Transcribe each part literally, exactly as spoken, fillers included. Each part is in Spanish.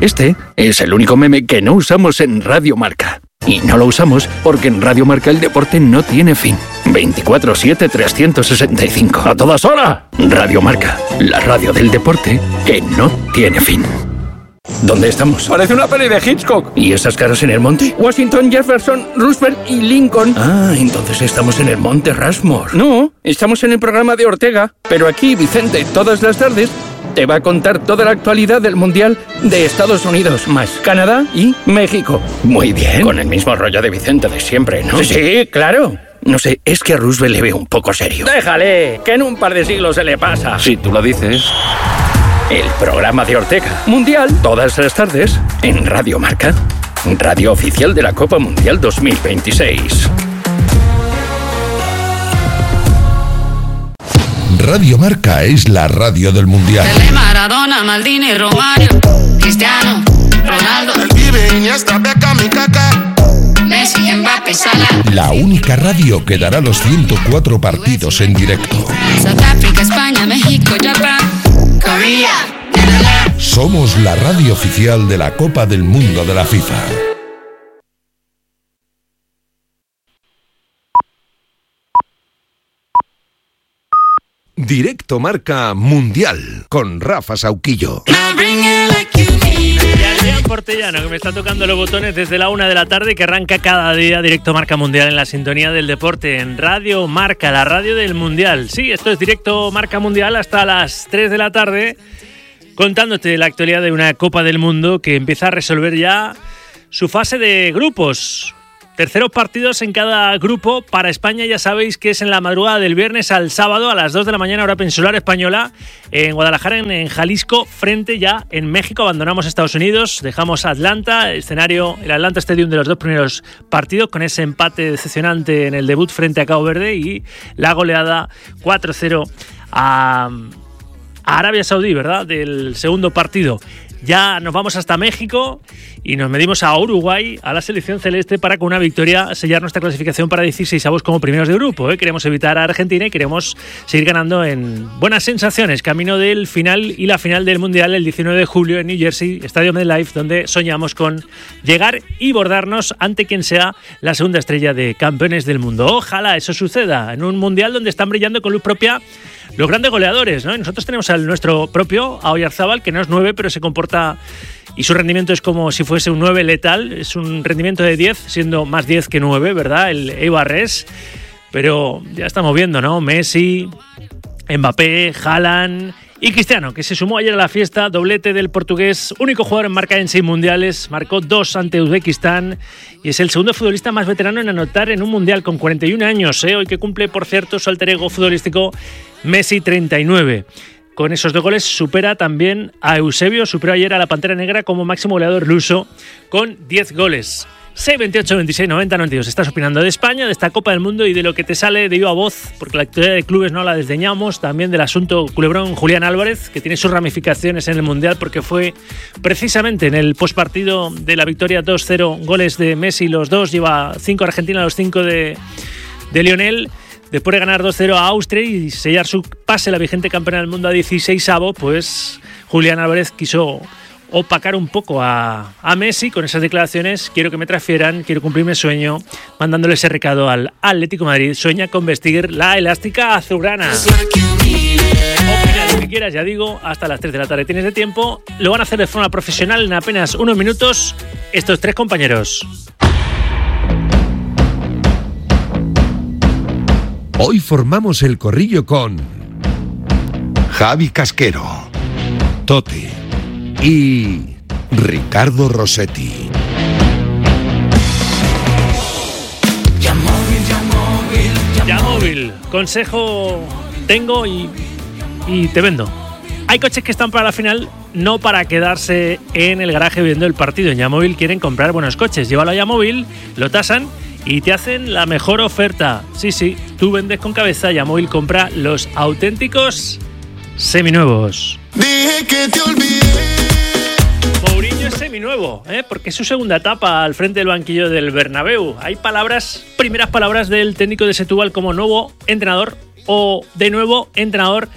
Este es el único meme que no usamos en Radio Marca. Y no lo usamos porque en Radio Marca el deporte no tiene fin. veinticuatro siete trescientos sesenta y cinco. ¡A todas horas! Radio Marca, la radio del deporte que no tiene fin. ¿Dónde estamos? Parece una peli de Hitchcock. ¿Y esas caras en el monte? Washington, Jefferson, Roosevelt y Lincoln. Ah, entonces estamos en el monte Rushmore. No, estamos en el programa de Ortega. Pero aquí, Vicente, todas las tardes te va a contar toda la actualidad del Mundial de Estados Unidos, más Canadá y México. Muy bien. Con el mismo rollo de Vicente de siempre, ¿no? Sí, sí, claro. No sé, es que a Roosevelt le veo un poco serio. Déjale, que en un par de siglos se le pasa. Si tú lo dices. El programa de Ortega. Mundial. Todas las tardes en Radio Marca. Radio oficial de la Copa Mundial dos mil veintiséis. Radio Marca es la radio del Mundial. Pelé, Maradona, Maldini, Romario, Cristiano, Ronaldo, El Pibe, Iniesta, Beckham y Kaká, Messi, Mbappé, Salah. La única radio que dará los ciento cuatro partidos en directo. South Africa, España, México, Japón, Corea, Netherlands. Somos la radio oficial de la Copa del Mundo de la FIFA. Directo Marca Mundial con Rafa Sauquillo. Y Adrián Portellano, que me está tocando los botones desde la una de la tarde, que arranca cada día Directo Marca Mundial en la sintonía del deporte, en Radio Marca, la radio del Mundial. Sí, esto es Directo Marca Mundial hasta las tres de la tarde, contándote la actualidad de una Copa del Mundo que empieza a resolver ya su fase de grupos. Terceros partidos en cada grupo. Para España ya sabéis que es en la madrugada del viernes al sábado a las dos de la mañana, hora peninsular española, en Guadalajara, en, en Jalisco, frente ya en México. Abandonamos Estados Unidos, dejamos Atlanta, escenario, el Atlanta Stadium de los dos primeros partidos, con ese empate decepcionante en el debut frente a Cabo Verde y la goleada cuatro cero a, a Arabia Saudí, ¿verdad?, del segundo partido. Ya nos vamos hasta México y nos medimos a Uruguay, a la selección celeste, para con una victoria sellar nuestra clasificación para dieciseisavos como primeros de grupo, ¿eh? Queremos evitar a Argentina y queremos seguir ganando en buenas sensaciones, camino del final y la final del Mundial el diecinueve de julio en New Jersey, Estadio MetLife, donde soñamos con llegar y bordarnos ante quien sea la segunda estrella de campeones del mundo. Ojalá eso suceda en un Mundial donde están brillando con luz propia los grandes goleadores, ¿no? Y nosotros tenemos al nuestro propio, a Oyarzábal, que no es nueve, pero se comporta y su rendimiento es como si fuese un nueve letal. Es un rendimiento de diez, siendo más diez que nueve, ¿verdad? El Eibarres. Pero ya estamos viendo, ¿no? Messi, Mbappé, Haaland y Cristiano, que se sumó ayer a la fiesta, doblete del portugués, único jugador en marca en seis mundiales, marcó dos ante Uzbekistán y es el segundo futbolista más veterano en anotar en un mundial, con cuarenta y un años, ¿eh? Hoy que cumple, por cierto, su alter ego futbolístico Messi, treinta y nueve. Con esos dos goles supera también a Eusebio, superó ayer a la Pantera Negra como máximo goleador luso con diez goles. seis veintiocho veintiséis noventa noventa y dos. Estás opinando de España, de esta Copa del Mundo y de lo que te sale de viva voz, porque la actualidad de clubes no la desdeñamos. También del asunto culebrón Julián Álvarez, que tiene sus ramificaciones en el Mundial, porque fue precisamente en el postpartido de la victoria dos cero, goles de Messi, los dos, lleva cinco Argentina, los cinco de, de Lionel. Después de ganar dos cero a Austria y sellar su pase, la vigente campeona del mundo, a dieciseisavo, pues Julián Álvarez quiso opacar un poco a, a Messi con esas declaraciones. Quiero que me transfieran, quiero cumplir mi sueño, mandándole ese recado al Atlético de Madrid. Sueña con vestir la elástica azulgrana. Opina lo que quieras, ya digo, hasta las tres de la tarde tienes de tiempo. Lo van a hacer de forma profesional en apenas unos minutos estos tres compañeros. Hoy formamos el corrillo con Javi Casquero, Tote y Ricardo Rossetti. Ya móvil, consejo tengo y, y te vendo. Hay coches que están para la final, no para quedarse en el garaje viendo el partido. En Yamóvil quieren comprar buenos coches. Llévalo a Yamóvil, lo tasan y te hacen la mejor oferta. Sí, sí, tú vendes con cabeza. Yamóvil compra los auténticos seminuevos. Dije que te olvidé. Mourinho es seminuevo, ¿eh? Porque es su segunda etapa al frente del banquillo del Bernabéu. Hay palabras, primeras palabras del técnico de Setúbal como nuevo entrenador o de nuevo entrenador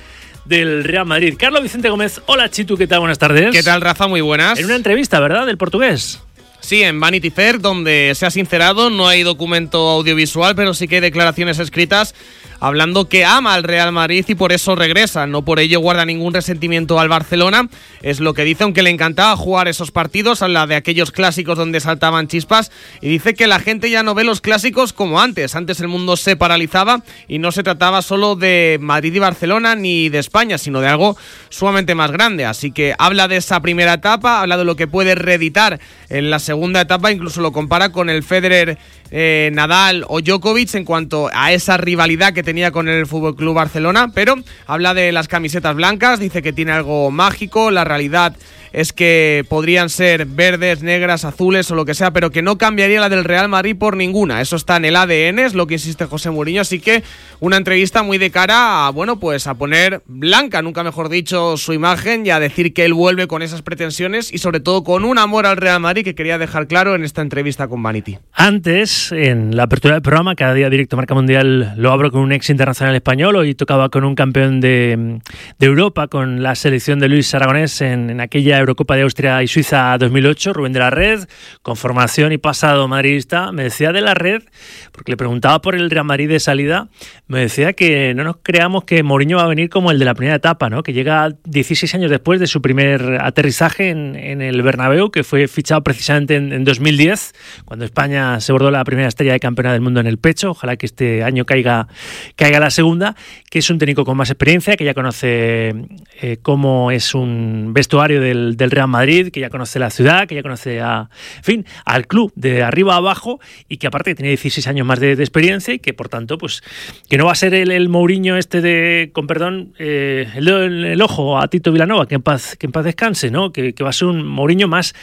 del Real Madrid. Carlos Vicente Gómez, hola Chitu, ¿qué tal? Buenas tardes. ¿Qué tal, Rafa? Muy buenas. En una entrevista, ¿verdad?, del portugués. Sí, en Vanity Fair, donde se ha sincerado, no hay documento audiovisual, pero sí que hay declaraciones escritas hablando que ama al Real Madrid y por eso regresa, no por ello guarda ningún resentimiento al Barcelona, es lo que dice, aunque le encantaba jugar esos partidos, habla de aquellos clásicos donde saltaban chispas y dice que la gente ya no ve los clásicos como antes, antes el mundo se paralizaba y no se trataba solo de Madrid y Barcelona ni de España, sino de algo sumamente más grande, así que habla de esa primera etapa, habla de lo que puede reeditar en la segunda etapa, incluso lo compara con el Federer, eh, Nadal o Djokovic en cuanto a esa rivalidad que tenía con el F C Barcelona, pero habla de las camisetas blancas, dice que tiene algo mágico, la realidad es que podrían ser verdes, negras, azules o lo que sea, pero que no cambiaría la del Real Madrid por ninguna. Eso está en el A D N, es lo que insiste José Mourinho, así que una entrevista muy de cara a, bueno, pues a poner blanca, nunca mejor dicho, su imagen y a decir que él vuelve con esas pretensiones y sobre todo con un amor al Real Madrid que quería dejar claro en esta entrevista con Vanity. Antes, en la apertura del programa, cada día Directo Marca Mundial lo abro con un ex internacional español, hoy tocaba con un campeón de, de Europa, con la selección de Luis Aragonés en, en aquella Eurocopa de Austria y Suiza dos mil ocho, Rubén de la Red, con formación y pasado madridista, me decía de la Red, porque le preguntaba por el Real Madrid de salida, me decía que no nos creamos que Mourinho va a venir como el de la primera etapa, ¿no? Que llega dieciséis años después de su primer aterrizaje en, en el Bernabéu, que fue fichado precisamente en, en dos mil diez, cuando España se bordó la primera estrella de campeona del mundo en el pecho, ojalá que este año caiga, caiga la segunda, que es un técnico con más experiencia, que ya conoce eh, cómo es un vestuario del del Real Madrid, que ya conoce la ciudad, que ya conoce a, en fin, al club de arriba a abajo y que aparte tiene dieciséis años más de, de experiencia y que por tanto, pues, que no va a ser el, el Mourinho este de, con perdón, eh, el, el, el ojo a Tito Vilanova, que en paz, que en paz descanse, ¿no? Que, que va a ser un Mourinho más,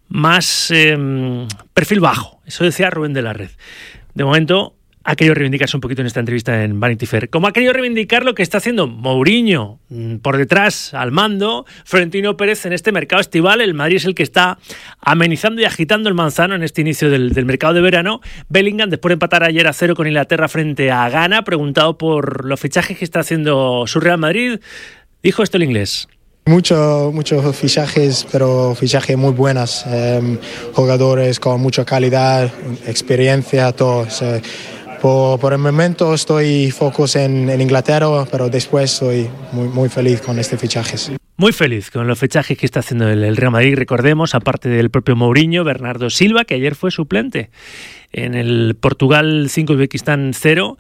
más eh, perfil bajo. Eso decía Rubén de la Red. De momento ha querido reivindicarse un poquito en esta entrevista en Vanity Fair. Como ha querido reivindicar lo que está haciendo Mourinho por detrás, al mando, Florentino Pérez en este mercado estival. El Madrid es el que está amenizando y agitando el manzano en este inicio del, del mercado de verano. Bellingham, después de empatar ayer a cero con Inglaterra frente a Ghana, preguntado por los fichajes que está haciendo su Real Madrid, dijo esto el inglés. Muchos muchos fichajes, pero fichajes muy buenos, eh, jugadores con mucha calidad, experiencia, todo. Eh, Por, por el momento estoy focus en, en Inglaterra, pero después soy muy, muy feliz con este fichajes. Muy feliz con los fichajes que está haciendo el, el Real Madrid. Recordemos, aparte del propio Mourinho, Bernardo Silva, que ayer fue suplente en el Portugal cinco, Uzbekistán cero.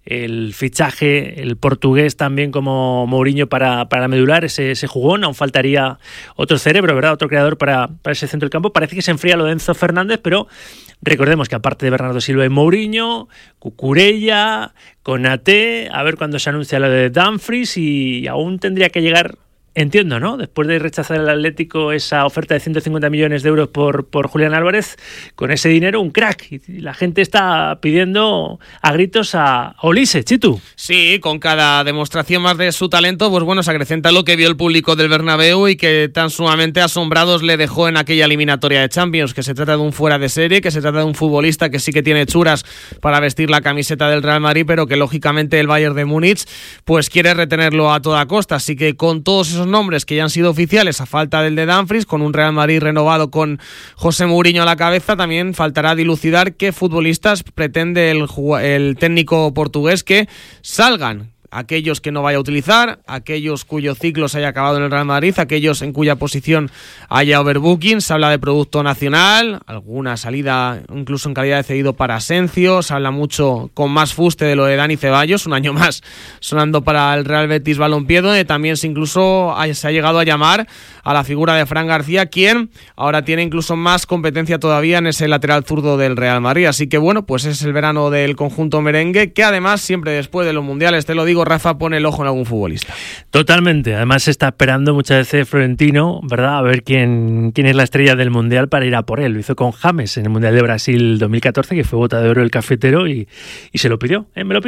El fichaje, el portugués también como Mourinho para, para medular ese, ese jugón. Aún faltaría otro cerebro, ¿verdad? Otro creador para, para ese centro del campo. Parece que se enfría lo de Enzo Fernández, pero recordemos que aparte de Bernardo Silva y Mourinho, Cucurella, Konaté, a ver cuándo se anuncia lo de Dumfries y aún tendría que llegar... Entiendo, ¿no? Después de rechazar el Atlético esa oferta de ciento cincuenta millones de euros por, por Julián Álvarez, con ese dinero un crack. Y la gente está pidiendo a gritos a Olise, Chitu. Sí, con cada demostración más de su talento, pues bueno, se acrecenta lo que vio el público del Bernabéu y que tan sumamente asombrados le dejó en aquella eliminatoria de Champions, que se trata de un fuera de serie, que se trata de un futbolista que sí que tiene churas para vestir la camiseta del Real Madrid, pero que lógicamente el Bayern de Múnich pues quiere retenerlo a toda costa. Así que con todos esos nombres que ya han sido oficiales a falta del de Dumfries, con un Real Madrid renovado con José Mourinho a la cabeza, también faltará dilucidar qué futbolistas pretende el, el técnico portugués que salgan. Aquellos que no vaya a utilizar, aquellos cuyo ciclo se haya acabado en el Real Madrid, aquellos en cuya posición haya overbooking. Se habla de producto nacional, alguna salida incluso en calidad de cedido para Asensio, se habla mucho con más fuste de lo de Dani Ceballos, un año más sonando para el Real Betis Balompié, donde también se incluso se ha llegado a llamar a la figura de Fran García, quien ahora tiene incluso más competencia todavía en ese lateral zurdo del Real Madrid. Así que bueno, pues es el verano del conjunto merengue, que además siempre después de los mundiales, te lo digo, Rafa, pone el ojo en algún futbolista. Totalmente. Además se está esperando muchas veces Florentino, ¿verdad? A ver quién, quién es la estrella del Mundial para ir a por él. Lo hizo con James en el Mundial de Brasil dos mil catorce, que fue bota de oro el cafetero y, y se lo pidió. ¿Eh? Me lo pidió.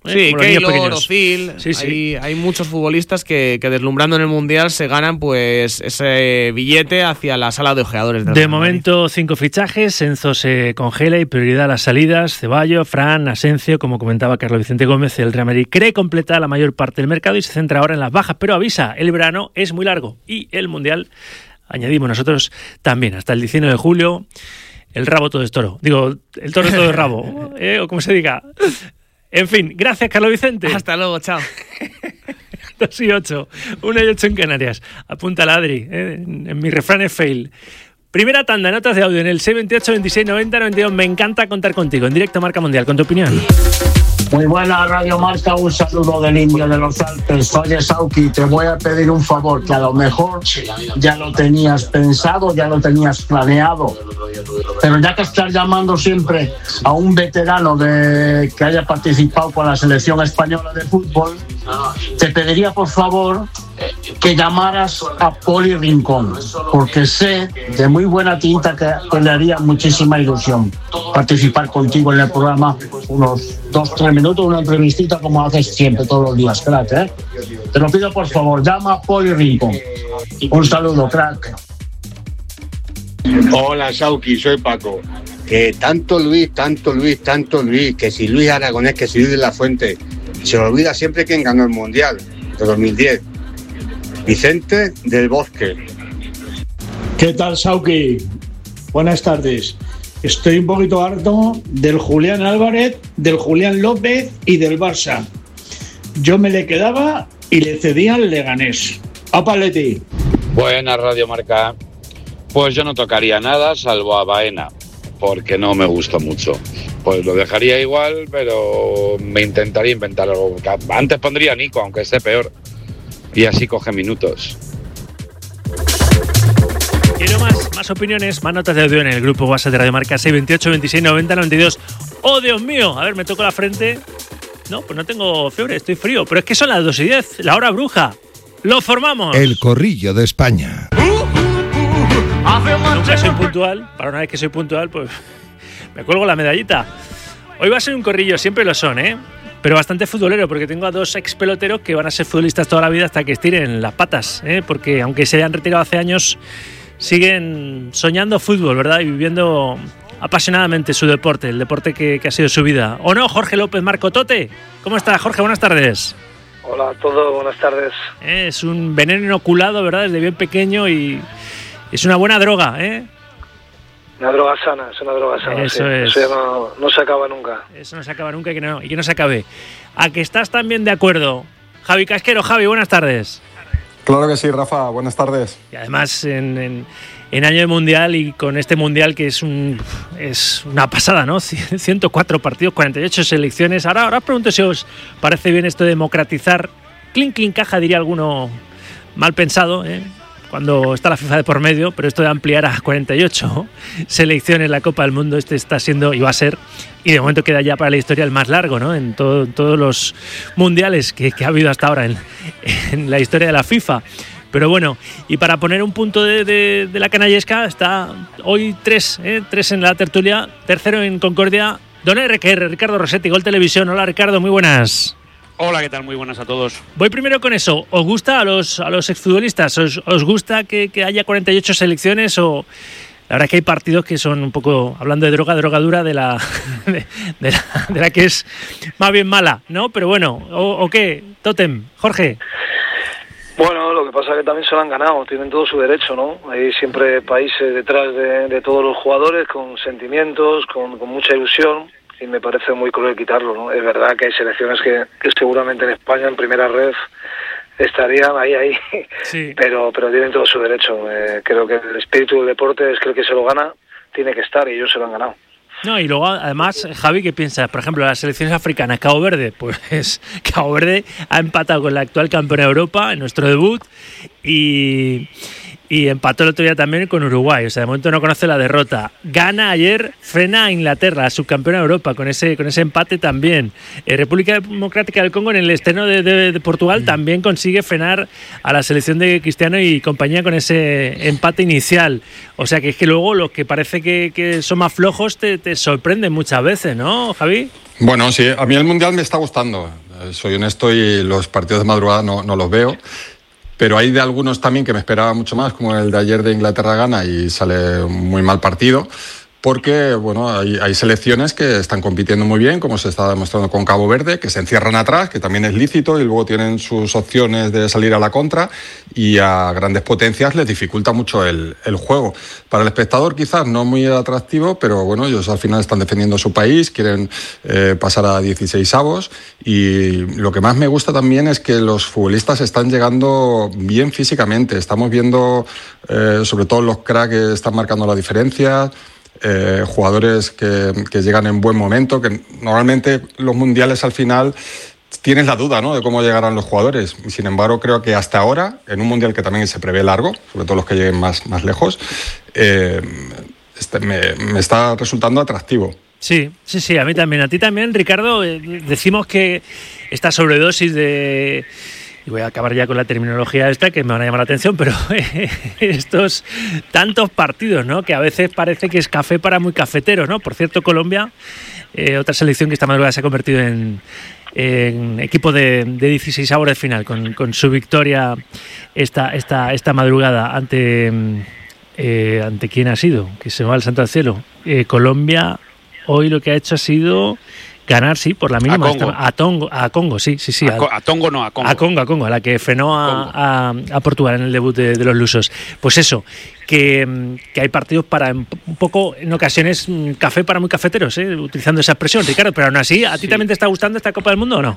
Sí, como los niños Keylor, pequeños. Ozil, Sí, sí. Hay, hay muchos futbolistas que, que deslumbrando en el Mundial se ganan pues ese billete hacia la sala de ojeadores. De momento, cinco fichajes. Enzo se congela y prioridad a las salidas. Ceballos, Fran, Asencio, como comentaba Carlos Vicente Gómez, el Real Madrid cree completar la mayor parte del mercado y se centra ahora en las bajas, pero avisa, el verano es muy largo y el Mundial, añadimos nosotros también, hasta el diecinueve de julio, el rabo todo es toro. Digo, el toro todo es rabo, ¿eh? O como se diga. En fin, gracias, Carlos Vicente. Hasta luego, chao. Dos y ocho, una y ocho en Canarias. Apunta la Adri, ¿eh? en, en mi refrán es fail. Primera tanda, notas de audio en el seis veintiocho, veintiséis, noventa, noventa y dos. Me encanta contar contigo en directo Marca Mundial, con tu opinión. Muy buena Radio Marca, un saludo del Indio de los Alpes. Oye, Sauki, te voy a pedir un favor, que a lo mejor ya lo tenías pensado, ya lo tenías planeado, pero ya que estás llamando siempre a un veterano de que haya participado con la selección española de fútbol, te pediría por favor que llamaras a Poli Rincón, porque sé de muy buena tinta que, que le haría muchísima ilusión participar contigo en el programa unos dos, tres minutos, una entrevistita como haces siempre, todos los días, crack, ¿eh? Te lo pido por favor, llama a Poli Rincón. Un saludo, crack. Hola, Sauki, soy Paco. Que tanto Luis, tanto Luis, tanto Luis, que si Luis Aragonés, que si Luis de la Fuente, se olvida siempre quién ganó el Mundial de dos mil diez. Vicente del Bosque. ¿Qué tal, Sauki? Buenas tardes. Estoy un poquito harto del Julián Álvarez, del Julián López y del Barça. Yo me le quedaba y le cedía al Leganés. ¡A Paletti! Buenas, Radio Marca. Pues yo no tocaría nada salvo a Baena, porque no me gusta mucho. Pues lo dejaría igual, pero me intentaría inventar algo. Antes pondría a Nico, aunque esté peor. Y así coge minutos. Quiero más, más opiniones, más notas de audio en el grupo WhatsApp de Radio Marca seis veintiocho, veintiséis, noventa, noventa y dos. ¡Oh, Dios mío! A ver, me toco la frente. No, pues no tengo fiebre, estoy frío. Pero es que son las dos y diez, la hora bruja. ¡Lo formamos! El Corrillo de España. Nunca soy puntual. Para una vez que soy puntual, pues me cuelgo la medallita. Hoy va a ser un corrillo, siempre lo son, ¿eh? Pero bastante futbolero, porque tengo a dos ex peloteros que van a ser futbolistas toda la vida hasta que estiren las patas, ¿eh? Porque aunque se hayan retirado hace años, siguen soñando fútbol, ¿verdad? Y viviendo apasionadamente su deporte, el deporte que, que ha sido su vida. ¿O no? Jorge López Marco Tote. ¿Cómo estás, Jorge? Buenas tardes. Hola a todos, buenas tardes. Es un veneno inoculado, ¿verdad? Desde bien pequeño y es una buena droga, ¿eh? Una droga sana, es una droga sana. Eso sí. es. Eso ya no, no se acaba nunca. Eso no se acaba nunca y que no, y que no se acabe. ¿A que estás también de acuerdo? Javi Casquero. Javi, buenas tardes. Claro que sí, Rafa, buenas tardes. Y además en, en, en año de Mundial y con este Mundial que es un es una pasada, ¿no? ciento cuatro partidos, cuarenta y ocho selecciones. Ahora, ahora os pregunto si os parece bien esto de democratizar. Clink, clink, caja, diría alguno mal pensado, ¿eh? Cuando está la FIFA de por medio, pero esto de ampliar a cuarenta y ocho selecciones la Copa del Mundo, este está siendo y va a ser, y de momento queda ya para la historia el más largo, ¿no? En todo, todos los mundiales que, que ha habido hasta ahora en, en la historia de la FIFA. Pero bueno, y para poner un punto de, de, de la canallesca, está hoy tres, ¿eh? tres en la tertulia, tercero en Concordia, Don R Q R, Ricardo Rossetti, Gol Televisión. Hola, Ricardo, muy buenas. Hola, ¿qué tal? Muy buenas a todos. Voy primero con eso. ¿Os gusta a los, a los exfutbolistas? ¿Os, os gusta que, que haya cuarenta y ocho selecciones? O la verdad es que hay partidos que son un poco, hablando de droga, droga dura de la, de, de la, de la que es más bien mala, ¿no? Pero bueno, ¿o, o qué? Totem, Jorge. Bueno, lo que pasa es que también se lo han ganado, tienen todo su derecho, ¿no? Hay siempre países detrás de, de todos los jugadores con sentimientos, con, con mucha ilusión. Y me parece muy cruel quitarlo, ¿no? Es verdad que hay selecciones que, que seguramente en España, en primera red, estarían ahí, ahí, sí. pero pero tienen todo su derecho. Eh, creo que el espíritu del deporte es que el que se lo gana tiene que estar y ellos se lo han ganado. No, y luego, además, Javi, ¿qué piensas? Por ejemplo, las selecciones africanas, Cabo Verde, pues Cabo Verde ha empatado con la actual campeona de Europa en nuestro debut y... y empató el otro día también con Uruguay. O sea, de momento no conoce la derrota. Gana ayer, frena a Inglaterra, subcampeona de Europa, con ese, con ese empate también. Eh, República Democrática del Congo, en el estreno de, de, de Portugal, mm. también consigue frenar a la selección de Cristiano y compañía con ese empate inicial. O sea, que es que luego los que parece que, que son más flojos te, te sorprenden muchas veces, ¿no, Javi? Bueno, sí, a mí el Mundial me está gustando. Soy honesto y los partidos de madrugada no, no los veo. Pero hay de algunos también que me esperaba mucho más, como el de ayer de Inglaterra-Ghana, y sale muy mal partido, porque bueno, hay, hay selecciones que están compitiendo muy bien, como se está demostrando con Cabo Verde, que se encierran atrás, que también es lícito, y luego tienen sus opciones de salir a la contra, y a grandes potencias les dificulta mucho el, el juego. Para el espectador quizás no muy atractivo, pero bueno, ellos al final están defendiendo su país, quieren eh, pasar a dieciseisavos, y lo que más me gusta también es que los futbolistas están llegando bien físicamente. Estamos viendo eh, sobre todo los cracks que están marcando la diferencia. Eh, jugadores que, que llegan en buen momento, que normalmente los mundiales al final tienes la duda, ¿no?, de cómo llegarán los jugadores. Sin embargo, creo que hasta ahora, en un mundial que también se prevé largo, sobre todo los que lleguen más, más lejos, eh, este, me, me está resultando atractivo. Sí, sí, sí, a mí también. A ti también, Ricardo. Eh, decimos que esta sobredosis de... Y voy a acabar ya con la terminología esta, que me van a llamar la atención, pero estos tantos partidos, ¿no?, que a veces parece que es café para muy cafeteros, ¿no? Por cierto, Colombia, eh, otra selección que esta madrugada se ha convertido en, en equipo de, de dieciseisavos de final, con, con su victoria esta, esta, esta madrugada ante... Eh, ¿Ante quién ha sido? Que se va al santo al cielo. Eh, Colombia hoy lo que ha hecho ha sido... ganar, sí, por la mínima. A Congo. A, Tongo, a Congo, sí, sí, sí. A, a Congo no, a Congo. A Congo, a Congo, a la que frenó a, a, a Portugal en el debut de, de los lusos. Pues eso, que, que hay partidos para un poco, en ocasiones, café para muy cafeteros, ¿eh? Utilizando esa expresión, Ricardo, pero aún así, ¿a ti sí. también te está gustando esta Copa del Mundo o no?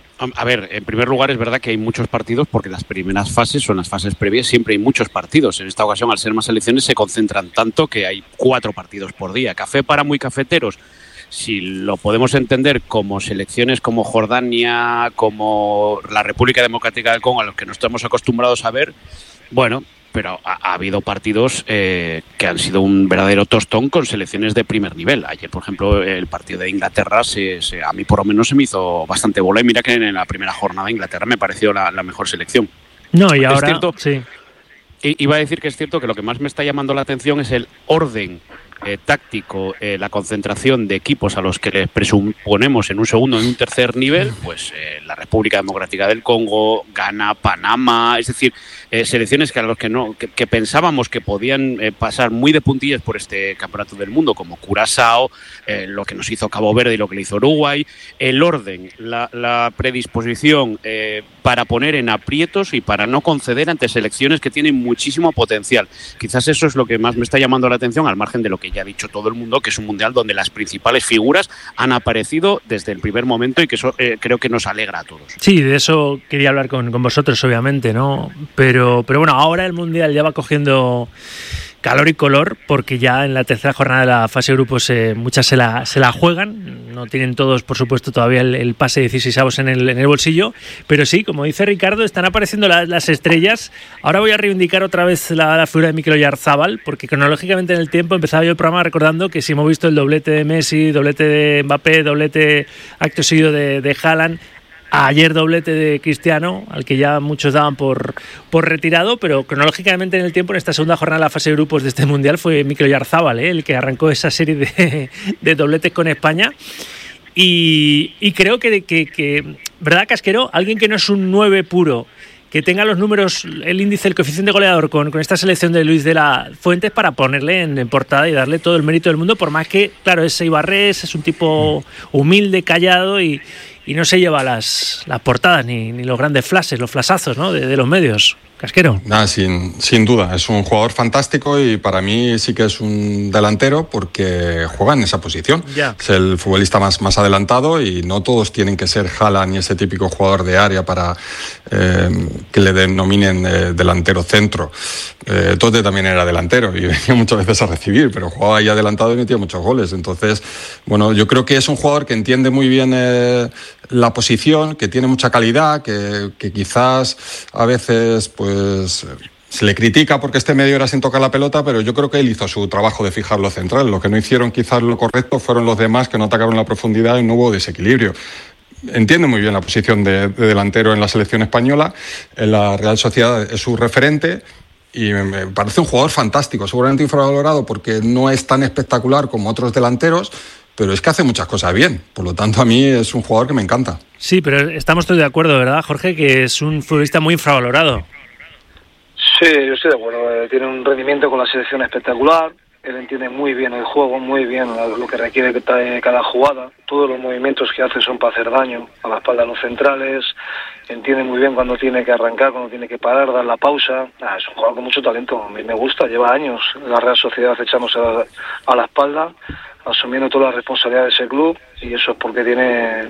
A ver, en primer lugar es verdad que hay muchos partidos porque las primeras fases son las fases previas, siempre hay muchos partidos. En esta ocasión, al ser más selecciones, se concentran tanto que hay cuatro partidos por día. Café para muy cafeteros. Si lo podemos entender como selecciones como Jordania, como la República Democrática del Congo, a los que no estamos acostumbrados a ver, bueno, pero ha, ha habido partidos eh, que han sido un verdadero tostón con selecciones de primer nivel. Ayer, por ejemplo, el partido de Inglaterra, se, se, a mí por lo menos se me hizo bastante bola, y mira que en la primera jornada Inglaterra me pareció la, la mejor selección. No, y ahora, es cierto, sí. Iba a decir que es cierto que lo que más me está llamando la atención es el orden Eh, táctico, eh, la concentración de equipos a los que les presuponemos en un segundo, en un tercer nivel, pues eh, la República Democrática del Congo, Ghana, Panamá, es decir, eh, selecciones que a los que no que, que pensábamos que podían eh, pasar muy de puntillas por este campeonato del mundo, como Curazao, eh, lo que nos hizo Cabo Verde y lo que le hizo Uruguay, el orden, la, la predisposición eh, para poner en aprietos y para no conceder ante selecciones que tienen muchísimo potencial. Quizás eso es lo que más me está llamando la atención, al margen de lo que ya ha dicho todo el mundo, que es un mundial donde las principales figuras han aparecido desde el primer momento y que eso eh, creo que nos alegra a todos. Sí, de eso quería hablar con, con vosotros, obviamente, ¿no? Pero, pero bueno, ahora el mundial ya va cogiendo calor y color, porque ya en la tercera jornada de la fase de grupos eh, muchas se la, se la juegan. No tienen todos, por supuesto, todavía el, el pase de dieciseisavos en el, en el bolsillo, pero sí, como dice Ricardo, están apareciendo la, las estrellas. Ahora voy a reivindicar otra vez la, la figura de Mikel Oyarzabal, porque cronológicamente en el tiempo empezaba yo el programa recordando que si hemos visto el doblete de Messi, doblete de Mbappé, doblete acto seguido de, de Haaland, ayer doblete de Cristiano, al que ya muchos daban por, por retirado, pero cronológicamente en el tiempo, en esta segunda jornada de la fase de grupos de este Mundial, fue Mikel Oyarzabal, ¿eh? el que arrancó esa serie de, de dobletes con España. Y, y creo que, que, que, ¿verdad, Casquero? Alguien que no es un nueve puro, que tenga los números, el índice, el coeficiente goleador con, con esta selección de Luis de la Fuente, para ponerle en, en portada y darle todo el mérito del mundo, por más que, claro, es Ibarrés, es un tipo humilde, callado y, y no se lleva las, las portadas ni, ni los grandes flashes, los flasazos, ¿no?, de, de los medios. Casquero. Nada, sin, sin duda, es un jugador fantástico y para mí sí que es un delantero porque juega en esa posición. Ya. Es el futbolista más, más adelantado y no todos tienen que ser Haaland y ese típico jugador de área para eh, que le denominen eh, delantero centro. Eh, Tote también era delantero y venía muchas veces a recibir, pero jugaba ahí adelantado y metía muchos goles. Entonces, bueno, yo creo que es un jugador que entiende muy bien eh, la posición, que tiene mucha calidad, que, que quizás a veces pues Se le critica porque esté media hora sin tocar la pelota, pero yo creo que él hizo su trabajo de fijar los centrales. Lo que no hicieron quizás lo correcto fueron los demás que no atacaron la profundidad y no hubo desequilibrio. Entiende muy bien la posición de, de delantero en la selección española. En la Real Sociedad es su referente y me parece un jugador fantástico, seguramente infravalorado porque no es tan espectacular como otros delanteros, pero es que hace muchas cosas bien. Por lo tanto, a mí es un jugador que me encanta. Sí, pero estamos todos de acuerdo, ¿verdad, Jorge? Que es un futbolista muy infravalorado. Sí, yo estoy de acuerdo. Eh, tiene un rendimiento con la selección espectacular. Él entiende muy bien el juego, muy bien lo que requiere cada jugada. Todos los movimientos que hace son para hacer daño a la espalda de los centrales. Entiende muy bien cuando tiene que arrancar, cuando tiene que parar, dar la pausa. Ah, es un jugador con mucho talento. A mí me gusta. Lleva años en la Real Sociedad echándose a, a la espalda, asumiendo toda la responsabilidad de ese club. Y eso es porque tiene...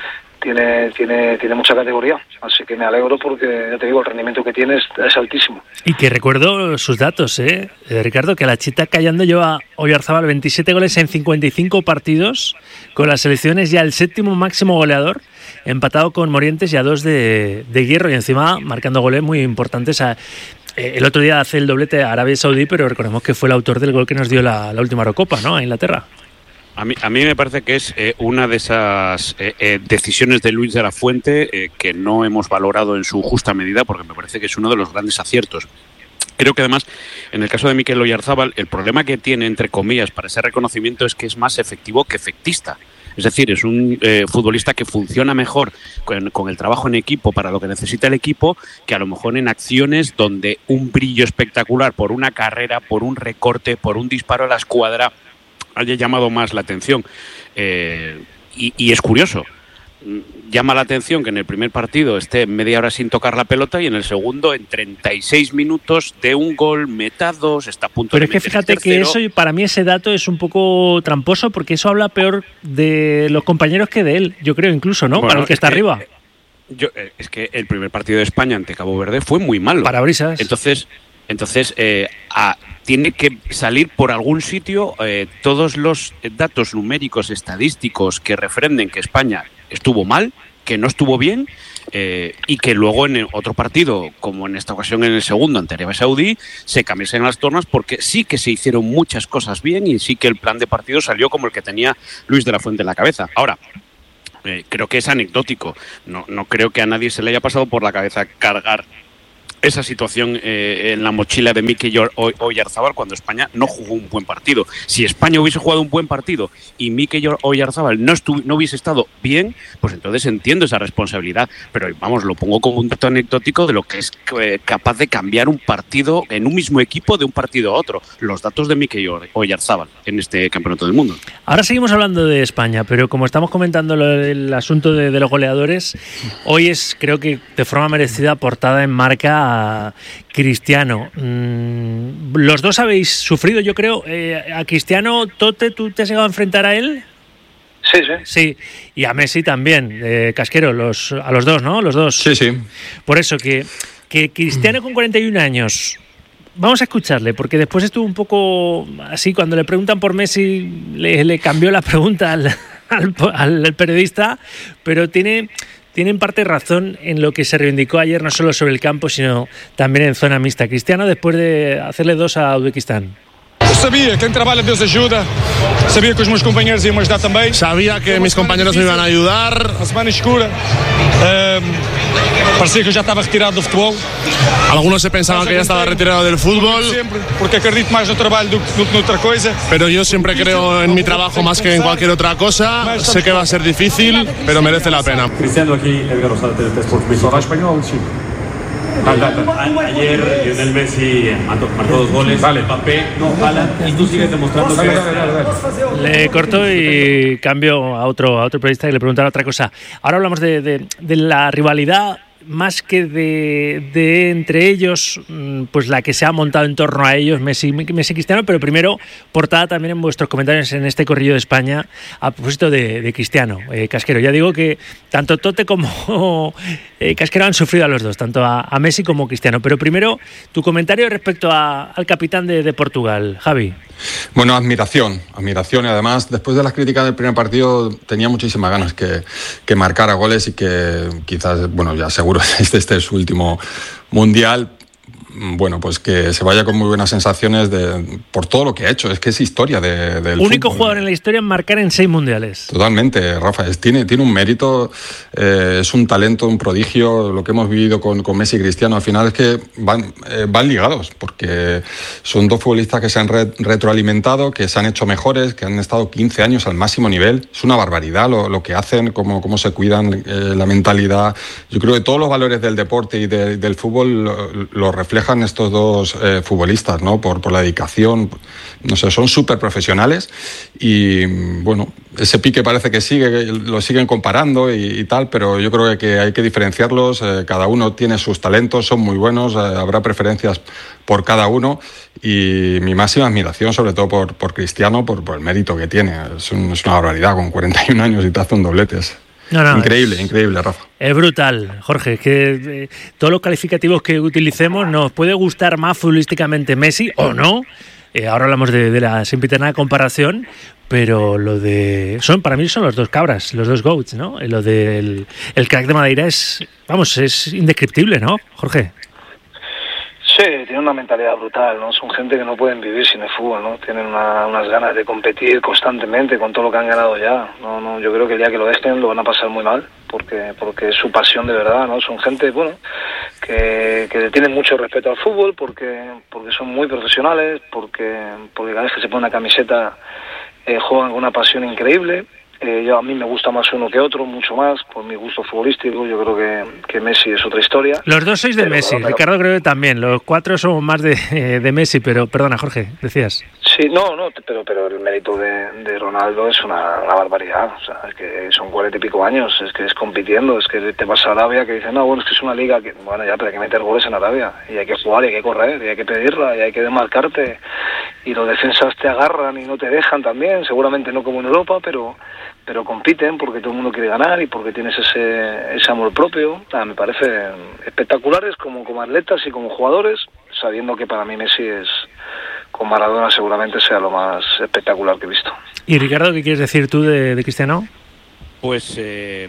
Tiene, tiene, tiene mucha categoría, así que me alegro porque, ya te digo, el rendimiento que tiene es, es altísimo. Y que recuerdo sus datos, ¿eh? eh Ricardo, que la Chita Callando lleva Oyarzábal veintisiete goles en cincuenta y cinco partidos, con las selecciones ya el séptimo máximo goleador, empatado con Morientes y a dos de, de Hierro, y encima marcando goles muy importantes. A, eh, el otro día hace el doblete a Arabia Saudí, pero recordemos que fue el autor del gol que nos dio la, la última Eurocopa, ¿no?, a Inglaterra. A mí, a mí me parece que es eh, una de esas eh, eh, decisiones de Luis de la Fuente eh, que no hemos valorado en su justa medida, porque me parece que es uno de los grandes aciertos. Creo que además, en el caso de Mikel Oyarzábal, el problema que tiene, entre comillas, para ese reconocimiento es que es más efectivo que efectista. Es decir, es un eh, futbolista que funciona mejor con, con el trabajo en equipo para lo que necesita el equipo, que a lo mejor en acciones donde un brillo espectacular por una carrera, por un recorte, por un disparo a la escuadra haya llamado más la atención. Eh, y, y es curioso, llama la atención que en el primer partido esté media hora sin tocar la pelota y en el segundo en treinta y seis minutos de un gol, meta dos, está a punto pero de Pero es que fíjate que eso, y para mí ese dato es un poco tramposo porque eso habla peor de los compañeros que de él, yo creo incluso, ¿no? Bueno, para el que está que, arriba. Yo, es que el primer partido de España ante Cabo Verde fue muy malo. Parabrisas. Entonces... Entonces, eh, a, tiene que salir por algún sitio eh, todos los datos numéricos, estadísticos que refrenden que España estuvo mal, que no estuvo bien, eh, y que luego en el otro partido, como en esta ocasión en el segundo ante Arabia Saudí, se cambiasen las tornas porque sí que se hicieron muchas cosas bien y sí que el plan de partido salió como el que tenía Luis de la Fuente en la cabeza. Ahora, eh, creo que es anecdótico. No, no creo que a nadie se le haya pasado por la cabeza cargar esa situación eh, en la mochila de Mikel Oyarzábal cuando España no jugó un buen partido. Si España hubiese jugado un buen partido y Mikel Oyarzábal no, estu- no hubiese estado bien, pues entonces entiendo esa responsabilidad. Pero vamos, lo pongo como un dato anecdótico de lo que es eh, capaz de cambiar un partido en un mismo equipo de un partido a otro. Los datos de Mikel Oyarzábal en este Campeonato del Mundo. Ahora seguimos hablando de España, pero como estamos comentando lo, el asunto de, de los goleadores, hoy es, creo que de forma merecida, portada en Marca a Cristiano. Mm, los dos habéis sufrido, yo creo. Eh, a Cristiano, Tote, ¿tú te has llegado a enfrentar a él? Sí, sí. Sí, y a Messi también, eh, Casquero, los, a los dos, ¿no? Los dos. Sí, sí. Por eso, que, que Cristiano con cuarenta y un años... Vamos a escucharle, porque después estuvo un poco así, cuando le preguntan por Messi, le, le cambió la pregunta al, al, al periodista, pero tiene... Tiene en parte razón en lo que se reivindicó ayer, no solo sobre el campo, sino también en zona mixta. Cristiano, después de hacerle dos a Uzbekistán. Sabía, quien trabaja Dios ayuda. Sabía que os meus compañeros iban a ayudar también. Sabía que mis compañeros me iban a ayudar. A semana escura. Um, parecía que ya estaba retirado del fútbol. Algunos se pensaban que ya estaba retirado del fútbol. Siempre, porque acredito más no trabajo do que en otra cosa. Pero yo siempre creo en mi trabajo más que en cualquier otra cosa. Sé que va a ser difícil, pero merece la pena. Cristiano, aquí Edgar Rosales de Sport México. español, sí. Ayer Lionel Messi marcó dos goles, vale. Mbappé no jala y tú sigues demostrando que... Le cortó y cambió a otro, a otro periodista que le preguntaba otra cosa. Ahora hablamos de, de, de la rivalidad más que de, de entre ellos, pues la que se ha montado en torno a ellos, Messi, Messi Cristiano, pero primero, portada también en vuestros comentarios en este Corrillo de España, a propósito de, de Cristiano. Eh, Casquero, ya digo que tanto Tote como eh, Casquero han sufrido a los dos, tanto a, a Messi como Cristiano, pero primero, tu comentario respecto a, al capitán de, de Portugal, Javi. Bueno, admiración, admiración y además después de las críticas del primer partido tenía muchísimas ganas que, que marcara goles y que quizás, bueno, ya seguro este, este es su último mundial. bueno, pues que se vaya con muy buenas sensaciones de, por todo lo que ha hecho. Es que es historia de, del Único fútbol. jugador en la historia en marcar en seis mundiales. Totalmente, Rafa. Es, tiene, tiene un mérito, eh, es un talento, un prodigio. Lo que hemos vivido con, con Messi y Cristiano, al final es que van, eh, van ligados, porque son dos futbolistas que se han re, retroalimentado, que se han hecho mejores, que han estado quince años al máximo nivel. Es una barbaridad lo, lo que hacen, cómo, cómo se cuidan, eh, la mentalidad. Yo creo que todos los valores del deporte y de, del fútbol lo, lo reflejan estos dos eh, futbolistas, ¿no? Por, por la dedicación, no sé, son súper profesionales y, bueno, ese pique parece que sigue, lo siguen comparando y, y tal, pero yo creo que hay que diferenciarlos, eh, cada uno tiene sus talentos, son muy buenos, eh, habrá preferencias por cada uno y mi máxima admiración sobre todo por, por Cristiano, por, por el mérito que tiene. Es, un, es una barbaridad, con cuarenta y un años y te hace un doblete. No, no, increíble, es, increíble, Rafa. Es brutal, Jorge, que eh, todos los calificativos que utilicemos nos puede gustar más futbolísticamente Messi o no. Eh, ahora hablamos de, de la sempiterna comparación, pero lo de... son para mí son los dos cabras, los dos goats, ¿no? Lo del el crack de Madeira es, vamos, es indescriptible, ¿no, Jorge? Sí, tienen una mentalidad brutal, ¿no? Son gente que no pueden vivir sin el fútbol, ¿no? Tienen una, unas ganas de competir constantemente con todo lo que han ganado ya. No, no, yo creo que el día que lo dejen lo van a pasar muy mal, porque porque es su pasión de verdad, ¿no? Son gente, bueno, que, que tienen mucho respeto al fútbol, porque porque son muy profesionales, porque porque cada vez que se pone una camiseta eh, juegan con una pasión increíble. Eh, yo, a mí me gusta más uno que otro, mucho más, por mi gusto futbolístico. Yo creo que, que Messi es otra historia. Los dos sois de pero, Messi, pero, Ricardo creo que también. Los cuatro somos más de, de Messi, pero perdona, Jorge, decías. Sí, no, no, pero pero el mérito de, de Ronaldo es una, una barbaridad. O sea, es que son cuarenta y pico años, es que es compitiendo, es que te vas a Arabia que dicen, no, bueno, es que es una liga que, bueno, ya, pero hay que meter goles en Arabia, y hay que jugar, y hay que correr, y hay que pedirla, y hay que demarcarte, y los defensas te agarran y no te dejan también, seguramente no como en Europa, pero pero compiten porque todo el mundo quiere ganar y porque tienes ese ese amor propio. Ah, me parece espectaculares como, como atletas y como jugadores, sabiendo que para mí Messi es, con Maradona seguramente sea lo más espectacular que he visto. ¿Y Ricardo, qué quieres decir tú de, de Cristiano? Pues eh,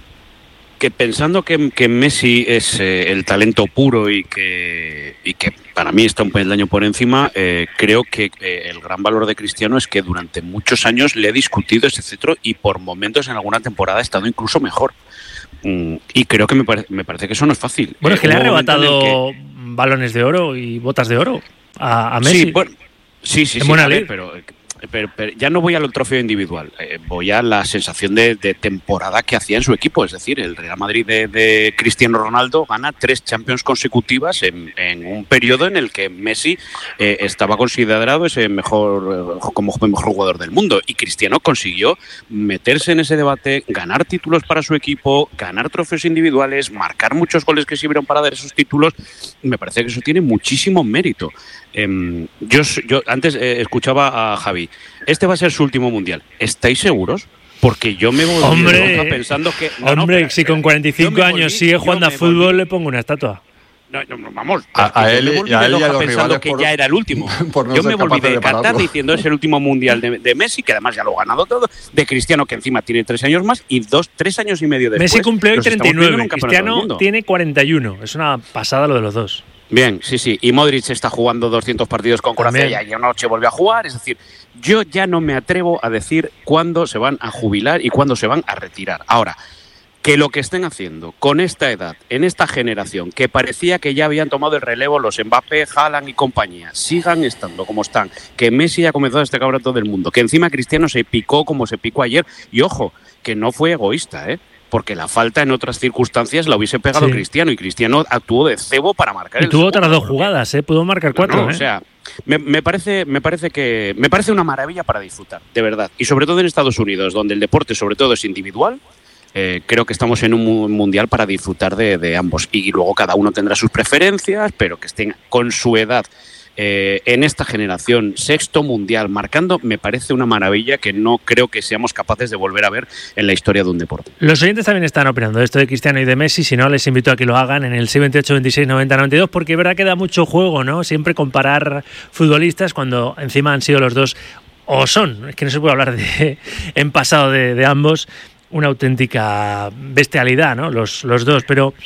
que pensando que, que Messi es eh, el talento puro y que, y que para mí está un peldaño por encima, eh, creo que eh, el gran valor de Cristiano es que durante muchos años le he discutido ese cetro y por momentos en alguna temporada ha estado incluso mejor. Mm, y creo que me, pare, me parece que eso no es fácil. Bueno, es que eh, le ha arrebatado que... balones de oro y botas de oro a, a Messi. Sí, bueno, sí, sí, en sí, buena a ver, ley. pero... Pero, pero ya no voy al trofeo individual, eh, voy a la sensación de, de temporada que hacía en su equipo. Es decir, el Real Madrid de, de Cristiano Ronaldo gana tres Champions consecutivas en, en un periodo en el que Messi eh, estaba considerado ese mejor como mejor jugador del mundo, y Cristiano consiguió meterse en ese debate, ganar títulos para su equipo, ganar trofeos individuales, marcar muchos goles que sirvieron para dar esos títulos. Me parece que eso tiene muchísimo mérito. Eh, yo, yo antes eh, escuchaba a Javi. Este va a ser su último mundial. ¿Estáis seguros? Porque yo me volví hombre, loca pensando que... No, hombre, no, pero, si con cuarenta y cinco años volví, sigue jugando a fútbol, volví. Le pongo una estatua. No, no, vamos, a, a él, yo me volví y a él y a loca los pensando que por, ya era el último. No yo me volví de, de Qatar diciendo es el último mundial de, de Messi, que además ya lo ha ganado todo, de Cristiano, que encima tiene tres años más, y dos, tres años y medio después. Messi cumple hoy treinta y nueve, Cristiano tiene cuarenta y uno. Es una pasada lo de los dos. Bien, sí, sí. Y Modric está jugando doscientos partidos con Croacia y ayer anoche volvió a jugar. Es decir, yo ya no me atrevo a decir cuándo se van a jubilar y cuándo se van a retirar. Ahora, que lo que estén haciendo con esta edad, en esta generación, que parecía que ya habían tomado el relevo los Mbappé, Haaland y compañía, sigan estando como están, que Messi ha comenzado este campeonato del mundo, que encima Cristiano se picó como se picó ayer, y ojo, que no fue egoísta, ¿eh? Porque la falta en otras circunstancias la hubiese pegado sí. Cristiano, y Cristiano actuó de cebo para marcar y el tuvo segundo. otras dos jugadas, ¿eh? Pudo marcar cuatro. No, no, ¿eh? O sea, me, me parece, me parece que me parece una maravilla para disfrutar, de verdad. Y sobre todo en Estados Unidos, donde el deporte sobre todo es individual. Eh, creo que estamos en un mundial para disfrutar de, de ambos. Y luego cada uno tendrá sus preferencias, pero que estén con su edad. Eh, en esta generación, sexto mundial, marcando, me parece una maravilla que no creo que seamos capaces de volver a ver en la historia de un deporte. Los oyentes también están opinando de esto de Cristiano y de Messi. Si no, les invito a que lo hagan en el seis veintiocho, veintiséis, noventa, noventa y dos, porque es verdad que da mucho juego, ¿no? Siempre comparar futbolistas cuando encima han sido los dos, o son, es que no se puede hablar de en pasado de, de ambos, una auténtica bestialidad, ¿no? Los, los dos, pero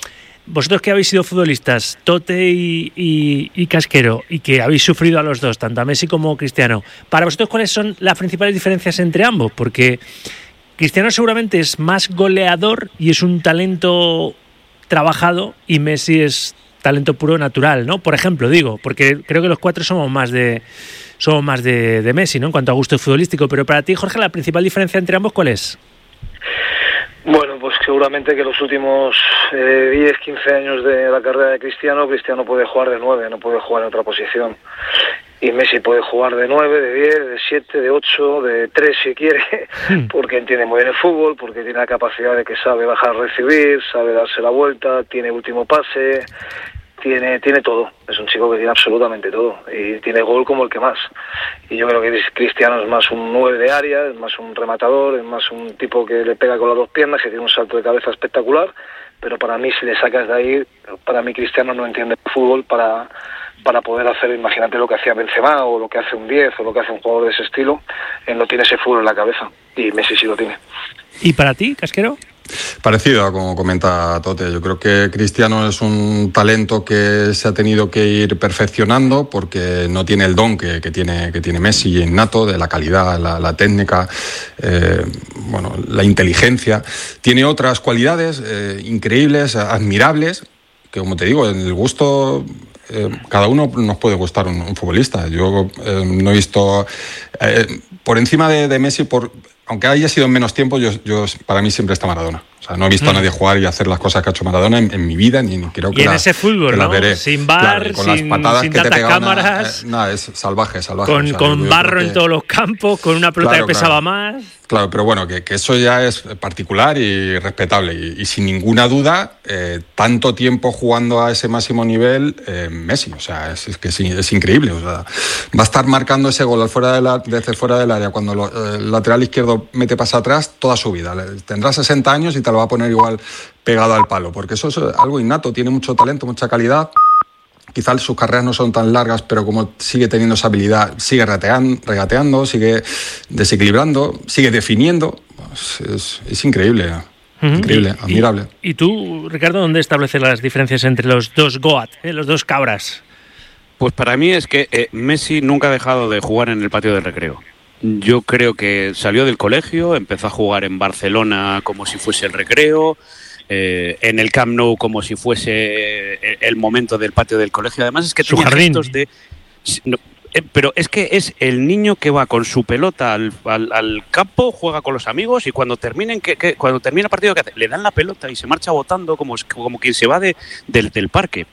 vosotros que habéis sido futbolistas, Tote y, y, y Casquero, y que habéis sufrido a los dos, tanto a Messi como a Cristiano, para vosotros, ¿cuáles son las principales diferencias entre ambos? Porque Cristiano seguramente es más goleador y es un talento trabajado, y Messi es talento puro natural, ¿no? Por ejemplo, digo, porque creo que los cuatro somos más de somos más de, de Messi, ¿no? En cuanto a gusto futbolístico, pero para ti, Jorge, la principal diferencia entre ambos, ¿cuál es? Bueno, pues seguramente que los últimos eh, diez, quince años de la carrera de Cristiano, Cristiano puede jugar de nueve, no puede jugar en otra posición. Y Messi puede jugar de nueve, de diez, de siete, de ocho, de tres si quiere, porque entiende muy bien el fútbol, porque tiene la capacidad de que sabe bajar a recibir, sabe darse la vuelta, tiene último pase, tiene tiene todo. Es un chico que tiene absolutamente todo y tiene gol como el que más. Y yo creo que Cristiano es más un nueve de área, es más un rematador, es más un tipo que le pega con las dos piernas, que tiene un salto de cabeza espectacular, pero para mí, si le sacas de ahí, para mí Cristiano no entiende el fútbol para... para poder hacer, imagínate lo que hacía Benzema o lo que hace un diez o lo que hace un jugador de ese estilo, él no tiene ese fútbol en la cabeza y Messi sí lo tiene. ¿Y para ti, Casquero? Parecido a como comenta Tote, yo creo que Cristiano es un talento que se ha tenido que ir perfeccionando porque no tiene el don que, que, tiene, que tiene Messi innato, de la calidad, la, la técnica, eh, bueno, la inteligencia. Tiene otras cualidades eh, increíbles, admirables, que como te digo, en el gusto... Eh, cada uno nos puede gustar un, un futbolista. Yo eh, no he visto eh, por encima de, de Messi, por, aunque haya sido en menos tiempo, yo, yo para mí siempre está Maradona. O sea, no he visto mm. a nadie jugar y hacer las cosas que ha hecho Maradona en, en mi vida, ni, ni creo que y en la, ese fútbol, ¿no? Veré. Sin bar, claro, con sin, las patadas sin que tantas te pegaban, cámaras. Eh, nada, es salvaje, salvaje. Con, o sea, con yo, yo barro que, en todos los campos, con una pelota claro, que pesaba claro. más. Claro, pero bueno, que, que eso ya es particular y respetable. Y, y sin ninguna duda, eh, tanto tiempo jugando a ese máximo nivel, eh, Messi. O sea, es, es que es, es increíble. O sea, va a estar marcando ese gol al fuera de la, desde fuera del área cuando lo, eh, el lateral izquierdo mete pase atrás toda su vida. Tendrá sesenta años y te lo va a poner igual pegado al palo, porque eso es algo innato, tiene mucho talento, mucha calidad. Quizás sus carreras no son tan largas, pero como sigue teniendo esa habilidad, sigue regateando, regateando sigue desequilibrando, sigue definiendo. Pues es, es increíble, uh-huh. increíble, y, admirable. Y, y tú, Ricardo, ¿dónde estableces las diferencias entre los dos Goat, eh, los dos cabras? Pues para mí es que eh, Messi nunca ha dejado de jugar en el patio del recreo. Yo creo que salió del colegio, empezó a jugar en Barcelona como si fuese el recreo, Eh, en el Camp Nou como si fuese el momento del patio del colegio. Además es que su tenía jardín. gestos de... No, eh, pero es que es el niño que va con su pelota al, al, al campo, juega con los amigos y cuando terminen que, que cuando termina el partido, ¿qué hace? Le dan la pelota y se marcha botando como, como quien se va de, del, del parque.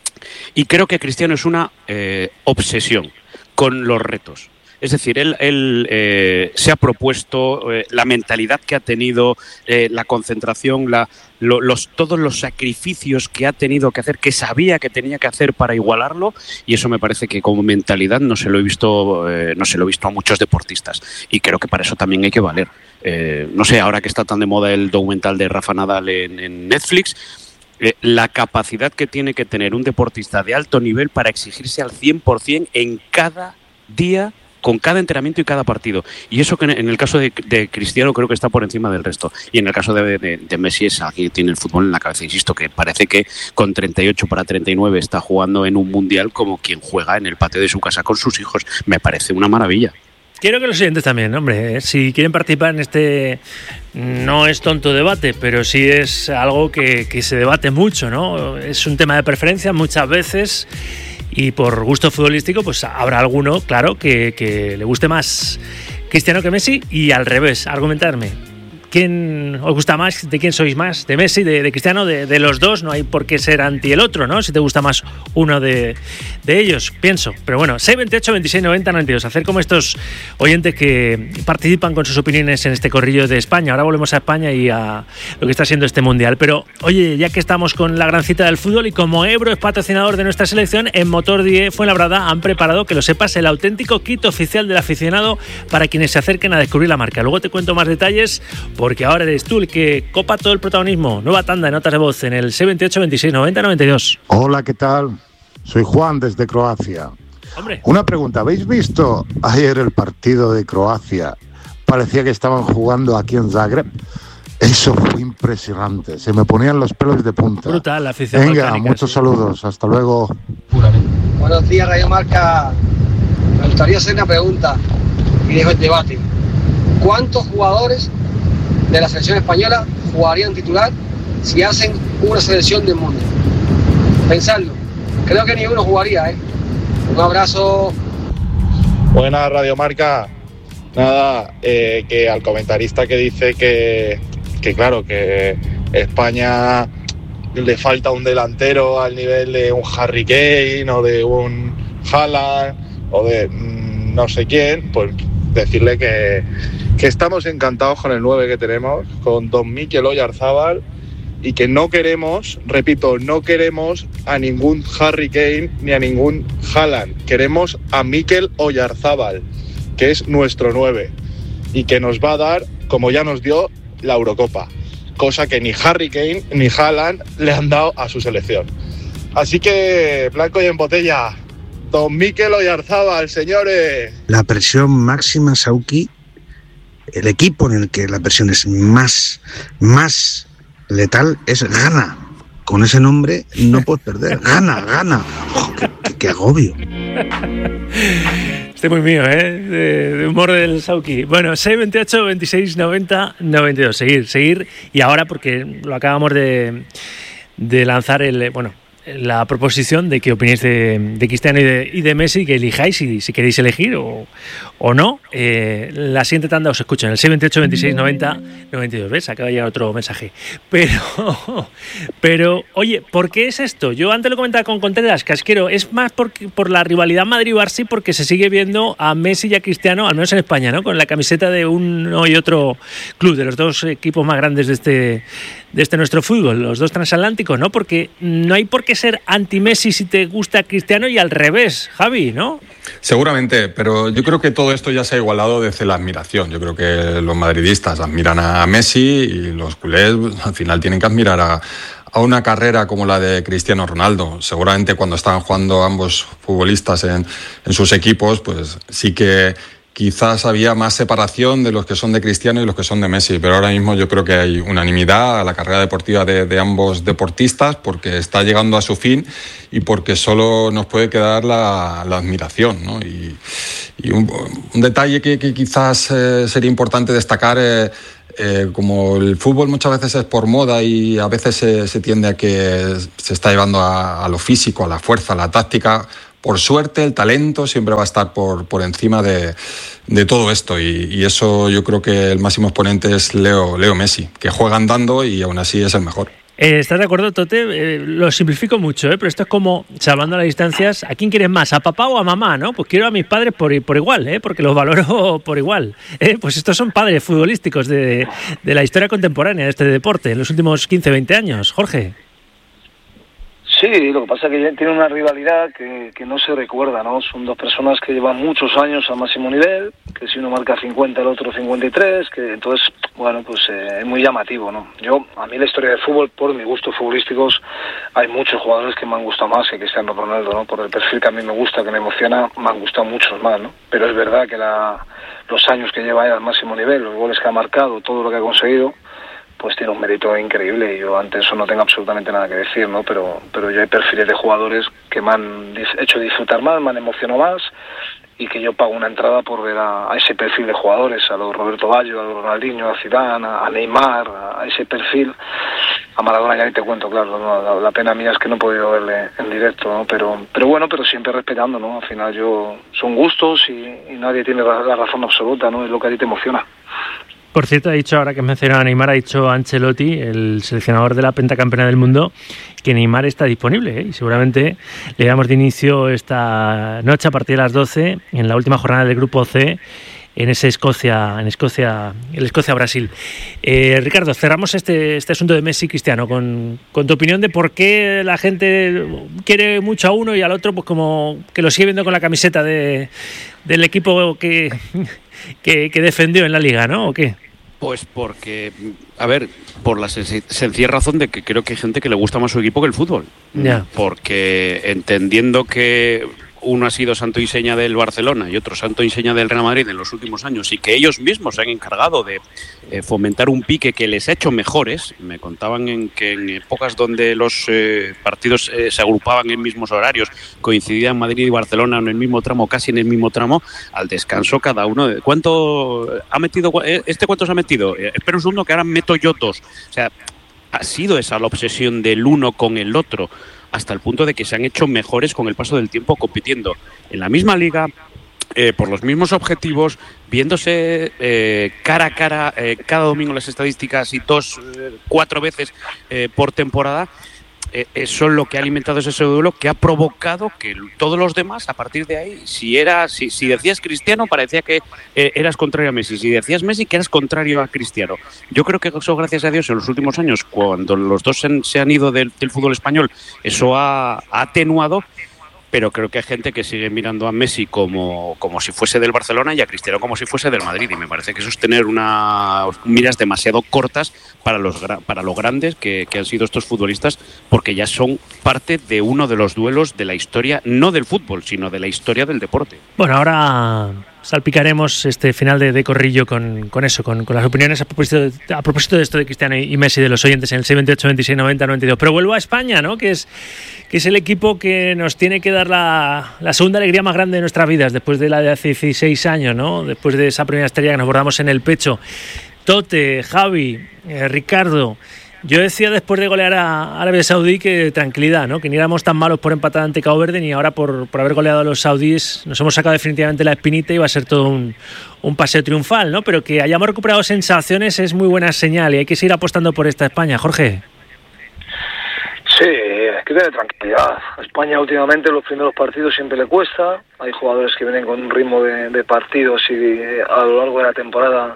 Y creo que Cristiano es una eh, obsesión con los retos. Es decir, él, él eh, se ha propuesto eh, la mentalidad que ha tenido, eh, la concentración, la, lo, los, todos los sacrificios que ha tenido que hacer, que sabía que tenía que hacer para igualarlo, y eso me parece que como mentalidad no se lo he visto, eh, no se lo he visto a muchos deportistas, y creo que para eso también hay que valer. Eh, no sé, ahora que está tan de moda el documental de Rafa Nadal en, en Netflix, eh, la capacidad que tiene que tener un deportista de alto nivel para exigirse al cien por ciento en cada día, con cada entrenamiento y cada partido. Y eso que en el caso de, de Cristiano creo que está por encima del resto. Y en el caso de, de, de Messi es aquí tiene el fútbol en la cabeza. Insisto que parece que con treinta y ocho para treinta y nueve está jugando en un mundial como quien juega en el patio de su casa con sus hijos. Me parece una maravilla. Quiero que los oyentes también, hombre, si quieren participar en este, no es tonto debate, pero sí es algo que, que se debate mucho, ¿no? Es un tema de preferencia muchas veces. Y por gusto futbolístico, pues habrá alguno, claro, que, que le guste más Cristiano que Messi y al revés. Argumentarme. ¿Quién os gusta más? ¿De quién sois más? ¿De Messi? ¿De, de Cristiano? De, de los dos. No hay por qué ser anti el otro, ¿no? Si te gusta más uno de, de ellos, pienso. Pero bueno, seis veintiocho, veintiséis noventa, noventa y dos. Hacer como estos oyentes que participan con sus opiniones en este corrillo de España. Ahora volvemos a España y a lo que está siendo este Mundial. Pero, oye, ya que estamos con la gran cita del fútbol y como Ebro es patrocinador de nuestra selección, en Motor diez Fuenlabrada han preparado, que lo sepas, el auténtico kit oficial del aficionado para quienes se acerquen a descubrir la marca. Luego te cuento más detalles, porque ahora eres tú el que copa todo el protagonismo. Nueva tanda de notas de voz en el seis veintiocho, veintiséis noventa, noventa y dos. Hola, ¿qué tal? Soy Juan desde Croacia. Hombre. Una pregunta, ¿habéis visto ayer el partido de Croacia? Parecía que estaban jugando aquí en Zagreb. Eso fue impresionante, se me ponían los pelos de punta. Brutal, la afición. Venga, balcánica, muchos sí. saludos, hasta luego. Buenos días, Radio Marca. Me gustaría hacer una pregunta y dejo el debate. ¿Cuántos jugadores de la selección española jugarían titular si hacen una selección del mundo? Pensadlo. Creo que ni uno jugaría, ¿eh? Un abrazo. Buena Radio Marca. Nada, eh, que al comentarista que dice que, que claro, que España le falta un delantero al nivel de un Harry Kane o de un Haaland o de mmm, no sé quién, pues decirle que, que estamos encantados con el nueve que tenemos, con don Mikel Oyarzabal, y que no queremos, repito, no queremos a ningún Harry Kane ni a ningún Haaland, queremos a Mikel Oyarzabal, que es nuestro nueve y que nos va a dar, como ya nos dio, la Eurocopa, cosa que ni Harry Kane ni Haaland le han dado a su selección. Así que, blanco y en botella, don Mikel Oyarzabal, señores. La presión máxima, Sauki, el equipo en el que la presión es más, más letal es Ghana. Con ese nombre no puedes perder. Ghana, Ghana. Oh, qué, qué, qué agobio. Este muy mío, ¿eh? De, de humor del Sauki. Bueno, seis veintiocho, veintiséis, noventa, noventa y dos. Seguir, seguir. Y ahora, porque lo acabamos de, de lanzar, el bueno, la proposición de qué opináis de, de Cristiano y de, y de Messi, que elijáis si, si queréis elegir o, o no. Eh, la siguiente tanda os escucho en el seis veintiocho, veintiséis, noventa, noventa y dos. ¿Ves? Acaba de llegar otro mensaje. Pero, pero, oye, ¿por qué es esto? Yo antes lo comentaba con Contreras, Casquero, es más por, por la rivalidad Madrid-Barça, porque se sigue viendo a Messi y a Cristiano, al menos en España, ¿no? Con la camiseta de uno y otro club, de los dos equipos más grandes de este, de este nuestro fútbol, los dos transatlánticos, ¿no? Porque no hay por qué ser anti-Messi si te gusta Cristiano y al revés, Javi, ¿no? Seguramente, pero yo creo que todo esto ya se ha igualado desde la admiración. Yo creo que los madridistas admiran a Messi y los culés al final tienen que admirar a, a una carrera como la de Cristiano Ronaldo. Seguramente cuando estaban jugando ambos futbolistas en, en sus equipos, pues sí que quizás había más separación de los que son de Cristiano y los que son de Messi, pero ahora mismo yo creo que hay unanimidad a la carrera deportiva de, de ambos deportistas, porque está llegando a su fin y porque solo nos puede quedar la, la admiración, ¿no? Y, y un, un detalle que, que quizás eh, sería importante destacar, eh, eh, como el fútbol muchas veces es por moda y a veces se, se tiende a que se está llevando a, a lo físico, a la fuerza, a la táctica. Por suerte, el talento siempre va a estar por, por encima de, de todo esto y, y eso yo creo que el máximo exponente es Leo, Leo Messi, que juega andando y aún así es el mejor. Eh, ¿Estás de acuerdo, Tote? Eh, lo simplifico mucho, ¿eh? Pero esto es como, salvando las distancias, ¿a quién quieres más? ¿A papá o a mamá? ¿No? Pues quiero a mis padres por, por igual, ¿eh? Porque los valoro por igual. ¿eh? Pues estos son padres futbolísticos de, de la historia contemporánea de este deporte en los últimos quince, veinte años. Jorge. Sí, lo que pasa es que tiene una rivalidad que, que no se recuerda, ¿no? Son dos personas que llevan muchos años al máximo nivel, que si uno marca cincuenta, el otro cincuenta y tres, que entonces, bueno, pues eh, es muy llamativo, ¿no? Yo, a mí la historia del fútbol, por mis gustos futbolísticos, hay muchos jugadores que me han gustado más que Cristiano Ronaldo, ¿no? Por el perfil que a mí me gusta, que me emociona, me han gustado muchos más, ¿no? Pero es verdad que la, los años que lleva él al máximo nivel, los goles que ha marcado, todo lo que ha conseguido, pues tiene un mérito increíble y yo ante eso no tengo absolutamente nada que decir, ¿no? Pero, pero yo hay perfiles de jugadores que me han hecho disfrutar más, me han emocionado más y que yo pago una entrada por ver a, a ese perfil de jugadores, a los Roberto Baggio, a los Ronaldinho, a Zidane, a, a Neymar, a, a ese perfil. A Maradona ya ni te cuento, claro, ¿no? la, la pena mía es que no he podido verle en directo, ¿no? Pero, pero bueno, pero siempre respetando, ¿no? Al final yo son gustos y, y nadie tiene la, la razón absoluta, ¿no? Es lo que a ti te emociona. Por cierto, ha dicho, ahora que mencionaba a Neymar, ha dicho Ancelotti, el seleccionador de la pentacampeona del mundo, que Neymar está disponible, ¿eh? Y seguramente le damos de inicio esta noche a partir de las doce en la última jornada del Grupo C en ese Escocia, en Escocia, el Escocia-Brasil. Eh, Ricardo, cerramos este, este asunto de Messi y Cristiano con, con tu opinión de por qué la gente quiere mucho a uno y al otro, pues como que lo sigue viendo con la camiseta de, del equipo que... Que, que defendió en la Liga, ¿no? ¿O qué? Pues porque, a ver, por la sen- sencilla razón de que creo que hay gente que le gusta más su equipo que el fútbol. Ya. Porque entendiendo que uno ha sido santo y seña del Barcelona y otro santo y seña del Real Madrid en los últimos años, y que ellos mismos se han encargado de eh, fomentar un pique que les ha hecho mejores. Me contaban en que en épocas donde los eh, partidos eh, se agrupaban en mismos horarios, coincidían Madrid y Barcelona en el mismo tramo, casi en el mismo tramo, al descanso cada uno. ¿Cuánto ha metido? ¿Este cuántos ha metido? Eh, espera un segundo que ahora meto yo dos. O sea, ha sido esa la obsesión del uno con el otro, hasta el punto de que se han hecho mejores con el paso del tiempo, compitiendo en la misma liga, eh, por los mismos objetivos, viéndose eh, cara a cara eh, cada domingo las estadísticas y dos, eh, cuatro veces eh, por temporada. Eh, eso es lo que ha alimentado ese duelo, que ha provocado que todos los demás, a partir de ahí, si era si, si decías Cristiano, parecía que eh, eras contrario a Messi, si decías Messi, que eras contrario a Cristiano. Yo creo que eso, gracias a Dios, en los últimos años, cuando los dos se, se han ido del, del fútbol español, eso ha, ha atenuado, pero creo que hay gente que sigue mirando a Messi como, como si fuese del Barcelona y a Cristiano como si fuese del Madrid, y me parece que eso es tener unas miras demasiado cortas para los para lo grandes que, que han sido estos futbolistas, porque ya son parte de uno de los duelos de la historia, no del fútbol, sino de la historia del deporte. Bueno, ahora salpicaremos este final de, de corrillo con, con eso, con, con las opiniones a propósito, de, a propósito de esto de Cristiano y Messi, de los oyentes en el seis veintiocho, veintiséis, noventa, noventa y dos. Pero vuelvo a España, ¿no? Que es, que es el equipo que nos tiene que dar la, la segunda alegría más grande de nuestras vidas, después de la de hace dieciséis años, ¿no? Después de esa primera estrella que nos bordamos en el pecho. Tote, Javi, eh, Ricardo. Yo decía después de golear a Arabia Saudí que tranquilidad, ¿no? Que ni éramos tan malos por empatar ante Cabo Verde, ni ahora por, por haber goleado a los saudíes nos hemos sacado definitivamente la espinita y va a ser todo un, un paseo triunfal, ¿no? Pero que hayamos recuperado sensaciones es muy buena señal y hay que seguir apostando por esta España. Jorge. Sí, hay que tener tranquilidad. A España últimamente los primeros partidos siempre le cuesta. Hay jugadores que vienen con un ritmo de, de partidos y de, a lo largo de la temporada,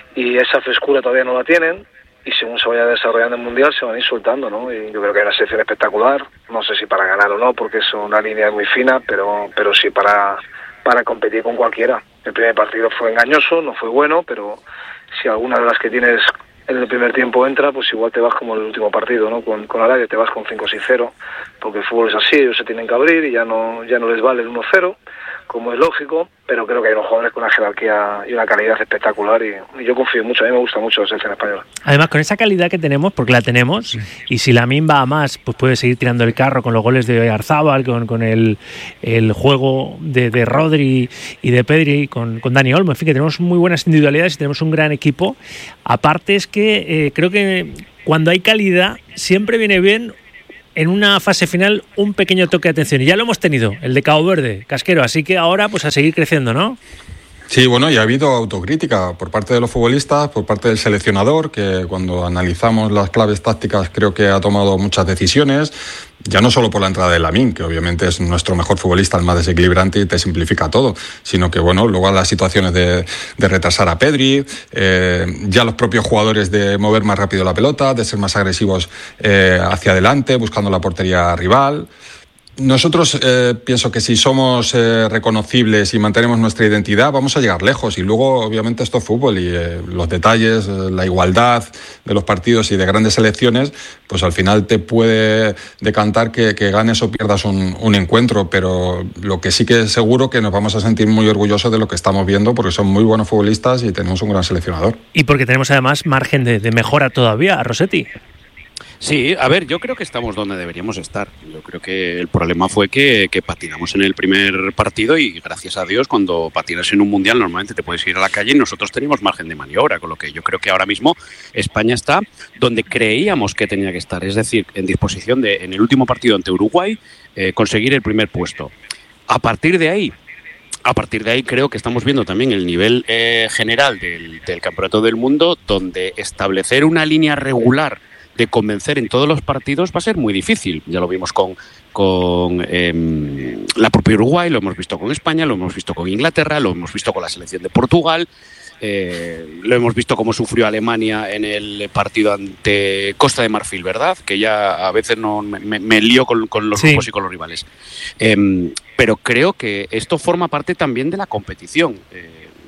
y esa frescura todavía no la tienen. Y según se vaya desarrollando el Mundial se van a ir soltando, ¿no? Y yo creo que hay una selección espectacular, no sé si para ganar o no, porque es una línea muy fina, pero pero sí para, para competir con cualquiera. El primer partido fue engañoso, no fue bueno, pero si alguna de las que tienes en el primer tiempo entra, pues igual te vas como el último partido, ¿no? Con, con Arabia te vas con cinco seis cero, porque el fútbol es así, ellos se tienen que abrir y ya no, ya no les vale el uno cero, como es lógico, pero creo que hay unos jugadores con una jerarquía y una calidad espectacular y, y yo confío mucho, a mí me gusta mucho la selección española. Además, con esa calidad que tenemos, porque la tenemos, sí. Y si Lamine va a más, pues puede seguir tirando el carro con los goles de Arzábal, con, con el, el juego de, de Rodri y de Pedri, con, con Dani Olmo, en fin, que tenemos muy buenas individualidades y tenemos un gran equipo. Aparte es que eh, creo que cuando hay calidad siempre viene bien en una fase final un pequeño toque de atención. Y ya lo hemos tenido, el de Cabo Verde, casquero. Así que ahora pues a seguir creciendo, ¿no? Sí, bueno, y ha habido autocrítica por parte de los futbolistas, por parte del seleccionador, que cuando analizamos las claves tácticas creo que ha tomado muchas decisiones, ya no solo por la entrada de Lamine, que obviamente es nuestro mejor futbolista, el más desequilibrante y te simplifica todo, sino que, bueno, luego las situaciones de, de retrasar a Pedri, eh, ya los propios jugadores de mover más rápido la pelota, de ser más agresivos eh, hacia adelante, buscando la portería rival. Nosotros eh, pienso que si somos eh, reconocibles y mantenemos nuestra identidad vamos a llegar lejos, y luego obviamente esto es fútbol y eh, los detalles, eh, la igualdad de los partidos y de grandes selecciones, pues al final te puede decantar que, que ganes o pierdas un, un encuentro, pero lo que sí que es seguro que nos vamos a sentir muy orgullosos de lo que estamos viendo, porque son muy buenos futbolistas y tenemos un gran seleccionador. Y porque tenemos además margen de, de mejora todavía, Rossetti. Sí, a ver, yo creo que estamos donde deberíamos estar. Yo creo que el problema fue que, que patinamos en el primer partido y gracias a Dios cuando patinas en un mundial normalmente te puedes ir a la calle y nosotros teníamos margen de maniobra, con lo que yo creo que ahora mismo España está donde creíamos que tenía que estar, es decir, en disposición de, en el último partido ante Uruguay, eh, conseguir el primer puesto. A partir de ahí, A partir de ahí creo que estamos viendo también el nivel eh, general del, del Campeonato del Mundo, donde establecer una línea regular de convencer en todos los partidos va a ser muy difícil. Ya lo vimos con, con eh, la propia Uruguay, lo hemos visto con España, lo hemos visto con Inglaterra, lo hemos visto con la selección de Portugal, eh, lo hemos visto cómo sufrió Alemania en el partido ante Costa de Marfil, ¿verdad? Que ya a veces no me, me lío con, con los sí. grupos y con los rivales. Eh, pero creo que esto forma parte también de la competición. Eh,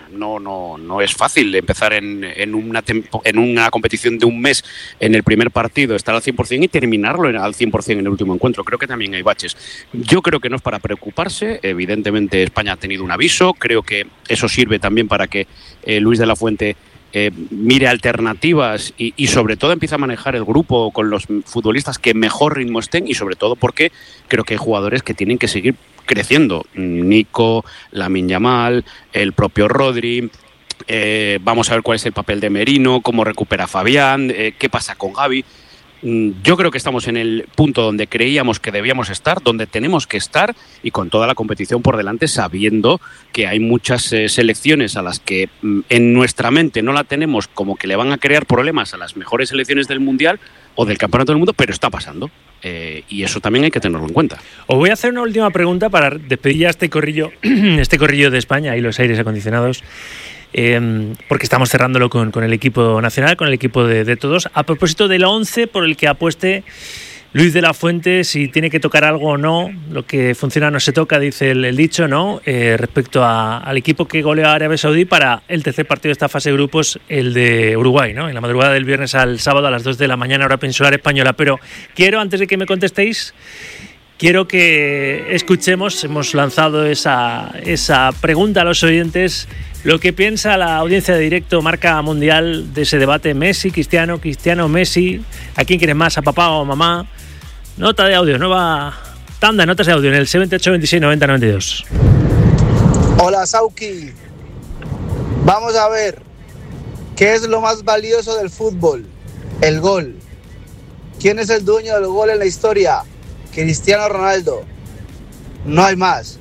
no, no, no es fácil empezar en, en, una tempo, en una competición de un mes en el primer partido, estar al cien por ciento y terminarlo al cien por ciento en el último encuentro. Creo que también hay baches. Yo creo que no es para preocuparse. Evidentemente España ha tenido un aviso. Creo que eso sirve también para que eh, Luis de la Fuente Eh, mire alternativas y, y sobre todo empieza a manejar el grupo con los futbolistas que mejor ritmo estén, y sobre todo porque creo que hay jugadores que tienen que seguir creciendo. Nico, Lamine Yamal, el propio Rodri. Eh, vamos a ver cuál es el papel de Merino, cómo recupera Fabián, eh, qué pasa con Gavi. Yo creo que estamos en el punto donde creíamos que debíamos estar, donde tenemos que estar, y con toda la competición por delante, sabiendo que hay muchas eh, selecciones a las que mm, en nuestra mente no la tenemos, como que le van a crear problemas a las mejores selecciones del Mundial o del Campeonato del Mundo, pero está pasando. Eh, y eso también hay que tenerlo en cuenta. Os voy a hacer una última pregunta para despedir ya este corrillo, este corrillo de España y los aires acondicionados. Eh, porque estamos cerrándolo con, con el equipo nacional, con el equipo de, de todos. A propósito del once por el que apueste Luis de la Fuente, si tiene que tocar algo o no, lo que funciona no se toca, dice el, el dicho, ¿no? Eh, respecto a, al equipo que goleó a Arabia Saudí para el tercer partido de esta fase de grupos, el de Uruguay, ¿no? En la madrugada del viernes al sábado a las dos de la mañana, hora peninsular española. Pero quiero, antes de que me contestéis, quiero que escuchemos, hemos lanzado esa, esa pregunta a los oyentes, lo que piensa la audiencia de Directo Marca Mundial de ese debate Messi, Cristiano, Cristiano, Messi, ¿a quién quieres más, a papá o a mamá? Nota de audio, nueva tanda de notas de audio en el setenta y ocho veintiséis noventa noventa y dos. Hola Sauki, vamos a ver, ¿qué es lo más valioso del fútbol? El gol. ¿Quién es el dueño del gol en la historia? Cristiano Ronaldo. No hay más.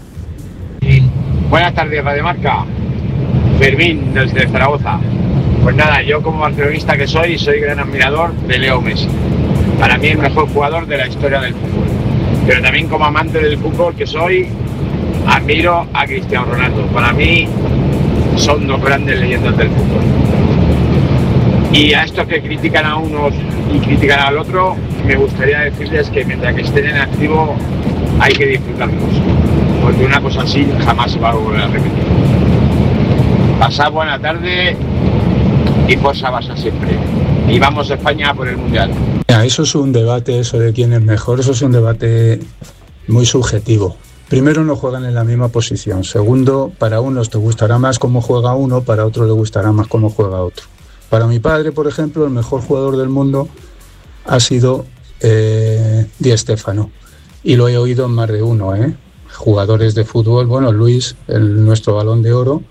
Buenas tardes, Radio Marca. Fermín, desde Zaragoza. Pues nada, yo como barcelonista que soy, soy gran admirador de Leo Messi. Para mí el mejor jugador de la historia del fútbol. Pero también como amante del fútbol que soy, admiro a Cristiano Ronaldo. Para mí son dos grandes leyendas del fútbol. Y a estos que critican a unos y critican al otro, me gustaría decirles que mientras que estén en activo hay que disfrutarlos, porque una cosa así jamás se va a volver a repetir. Pasad buena tarde y forza Barça siempre. Y vamos a España por el Mundial. Eso es un debate, eso de quién es mejor, eso es un debate muy subjetivo. Primero, no juegan en la misma posición. Segundo, para unos te gustará más cómo juega uno, para otros le gustará más cómo juega otro. Para mi padre, por ejemplo, el mejor jugador del mundo ha sido eh, Di Stéfano. Y lo he oído en más de uno, ¿eh? Jugadores de fútbol, bueno, Luis, el, nuestro Balón de Oro,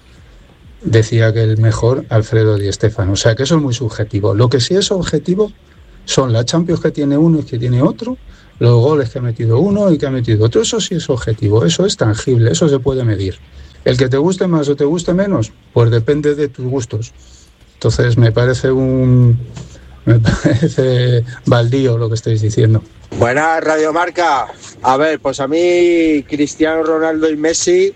decía que el mejor, Alfredo Di Stéfano. O sea que eso es muy subjetivo. Lo que sí es objetivo son las Champions que tiene uno y que tiene otro, los goles que ha metido uno y que ha metido otro. Eso sí es objetivo, eso es tangible, eso se puede medir. El que te guste más o te guste menos, pues depende de tus gustos. Entonces me parece un... me parece baldío lo que estáis diciendo. Buenas, Radio Marca. A ver, pues a mí Cristiano Ronaldo y Messi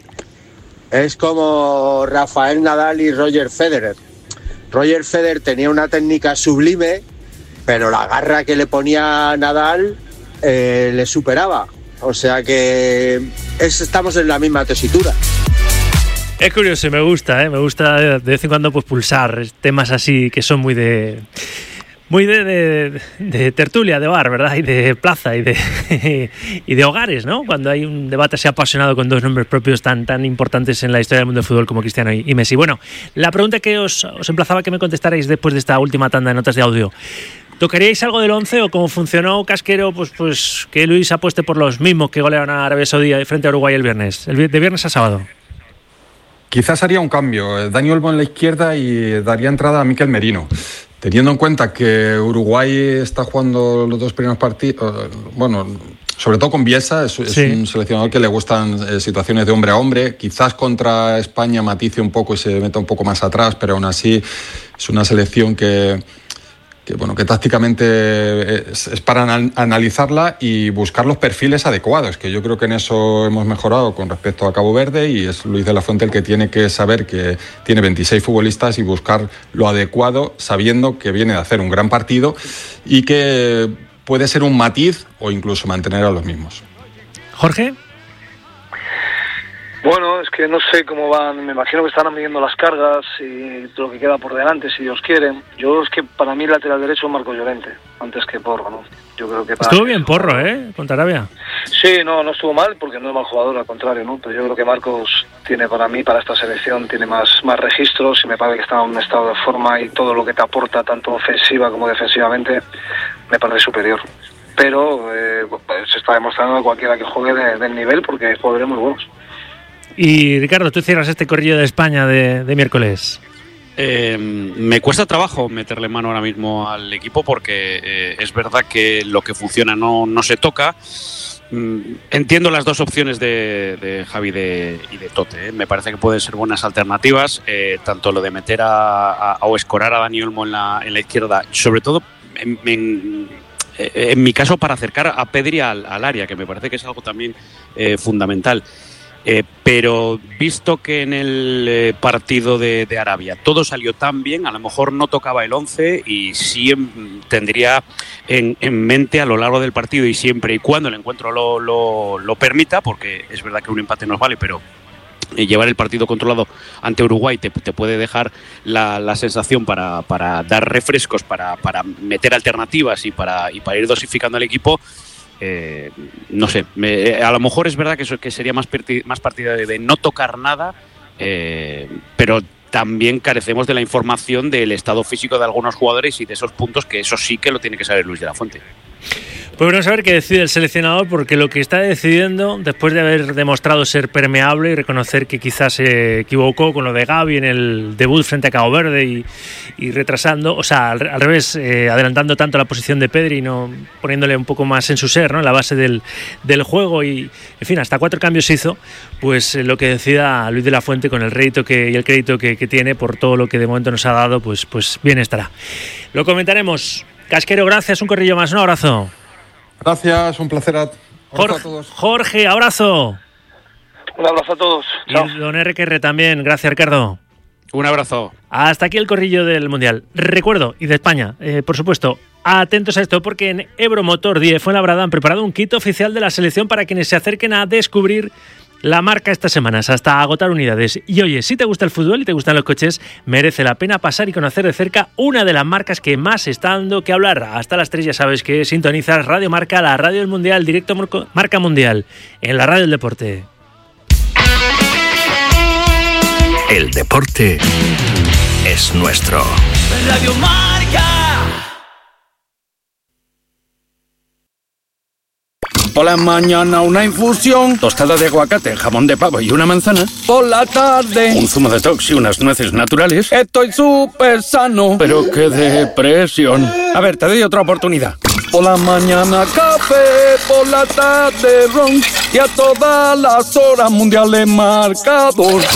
es como Rafael Nadal y Roger Federer. Roger Federer tenía una técnica sublime, pero la garra que le ponía Nadal eh, le superaba. O sea que es, estamos en la misma tesitura. Es curioso, me gusta, ¿eh? Me gusta de vez en cuando pues pulsar temas así que son muy de... Muy de, de, de tertulia, de bar, ¿verdad? Y de plaza y de, y de hogares, ¿no? Cuando hay un debate así apasionado con dos nombres propios tan, tan importantes en la historia del mundo del fútbol como Cristiano y, y Messi. Bueno, la pregunta que os, os emplazaba a que me contestarais después de esta última tanda de notas de audio. ¿Tocaríais algo del once o como funcionó Casquero, pues, pues que Luis apueste por los mismos que golearon a Arabia Saudí frente a Uruguay el viernes, el, de viernes a sábado? Quizás haría un cambio. Dani Olmo en la izquierda y daría entrada a Mikel Merino. Teniendo en cuenta que Uruguay está jugando los dos primeros partidos, bueno, sobre todo con Bielsa, es, sí. es un seleccionador que le gustan eh, situaciones de hombre a hombre. Quizás contra España matice un poco y se meta un poco más atrás, pero aún así es una selección que, que bueno, que tácticamente es, es para anal- analizarla y buscar los perfiles adecuados, que yo creo que en eso hemos mejorado con respecto a Cabo Verde, y es Luis de la Fuente el que tiene que saber que tiene veintiséis futbolistas y buscar lo adecuado, sabiendo que viene de hacer un gran partido y que puede ser un matiz o incluso mantener a los mismos. Jorge. Bueno, es que no sé cómo van, me imagino que están midiendo las cargas y lo que queda por delante, si Dios quiere. Yo es que para mí el lateral derecho es Marco Llorente, antes que Porro, ¿no? Yo creo que para Estuvo bien Porro, ¿eh? Contra Arabia. Sí, no, no estuvo mal, porque no es mal jugador, al contrario, ¿no? Pero yo creo que Marcos tiene para mí, para esta selección, tiene más, más registros y me parece que está en un estado de forma y todo lo que te aporta, tanto ofensiva como defensivamente, me parece superior. Pero eh, pues se está demostrando a cualquiera que juegue de, del nivel, porque hay jugadores muy buenos. Y Ricardo, tú cierras este corrillo de España de, de miércoles. Eh, me cuesta trabajo meterle mano ahora mismo al equipo porque eh, es verdad que lo que funciona no, no se toca. Mm, entiendo las dos opciones de, de Javi de, y de Tote. ¿eh? Me parece que pueden ser buenas alternativas, eh, tanto lo de meter a, a, a o escorar a Dani Olmo en la, en la izquierda, sobre todo en, en, en mi caso para acercar a Pedri al, al área, que me parece que es algo también eh, fundamental. Eh, pero visto que en el eh, partido de, de Arabia todo salió tan bien, a lo mejor no tocaba el once y sí en, tendría en, en mente a lo largo del partido y siempre y cuando el encuentro lo, lo, lo permita, porque es verdad que un empate nos vale, pero eh, llevar el partido controlado ante Uruguay te, te puede dejar la, la sensación para, para dar refrescos, para, para meter alternativas y para, y para ir dosificando al equipo. Eh, no sé, me, a lo mejor es verdad que, eso, que sería más, más partidario de no tocar nada, eh, pero también carecemos de la información del estado físico de algunos jugadores y de esos puntos, que eso sí que lo tiene que saber Luis de la Fuente. Pues vamos a ver qué decide el seleccionador, porque lo que está decidiendo, después de haber demostrado ser permeable y reconocer que quizás se equivocó con lo de Gavi en el debut frente a Cabo Verde y, y retrasando, o sea, al, al revés, eh, adelantando tanto la posición de Pedri y no poniéndole un poco más en su ser, ¿no? En la base del, del juego y, en fin, hasta cuatro cambios se hizo, pues eh, lo que decida Luis de la Fuente con el rédito que, y el crédito que, que tiene por todo lo que de momento nos ha dado, pues, pues bien estará. Lo comentaremos. Casquero, gracias, un corrillo más, un abrazo. Gracias, un placer a, Jorge, a todos. Jorge, abrazo. Un abrazo a todos. Chao. Y don R Q R también, gracias Ricardo. Un abrazo. Hasta aquí el corrillo del Mundial. Recuerdo, y de España, eh, por supuesto, atentos a esto, porque en Ebro Motor diez Fuenlabrada han preparado un kit oficial de la selección para quienes se acerquen a descubrir la marca estas semanas, hasta agotar unidades. Y oye, si te gusta el fútbol y te gustan los coches, merece la pena pasar y conocer de cerca una de las marcas que más está dando que hablar. Hasta las tres ya sabes que sintonizas Radio Marca, la radio del Mundial, directo Marca Mundial, en la radio del deporte. El deporte es nuestro. Radio Marca. Por la mañana una infusión, tostada de aguacate, jamón de pavo y una manzana. Por la tarde un zumo de detox y unas nueces naturales. Estoy súper sano, pero qué depresión. A ver, te doy otra oportunidad. Por la mañana café, por la tarde ron y a todas las horas Mundial Marcador.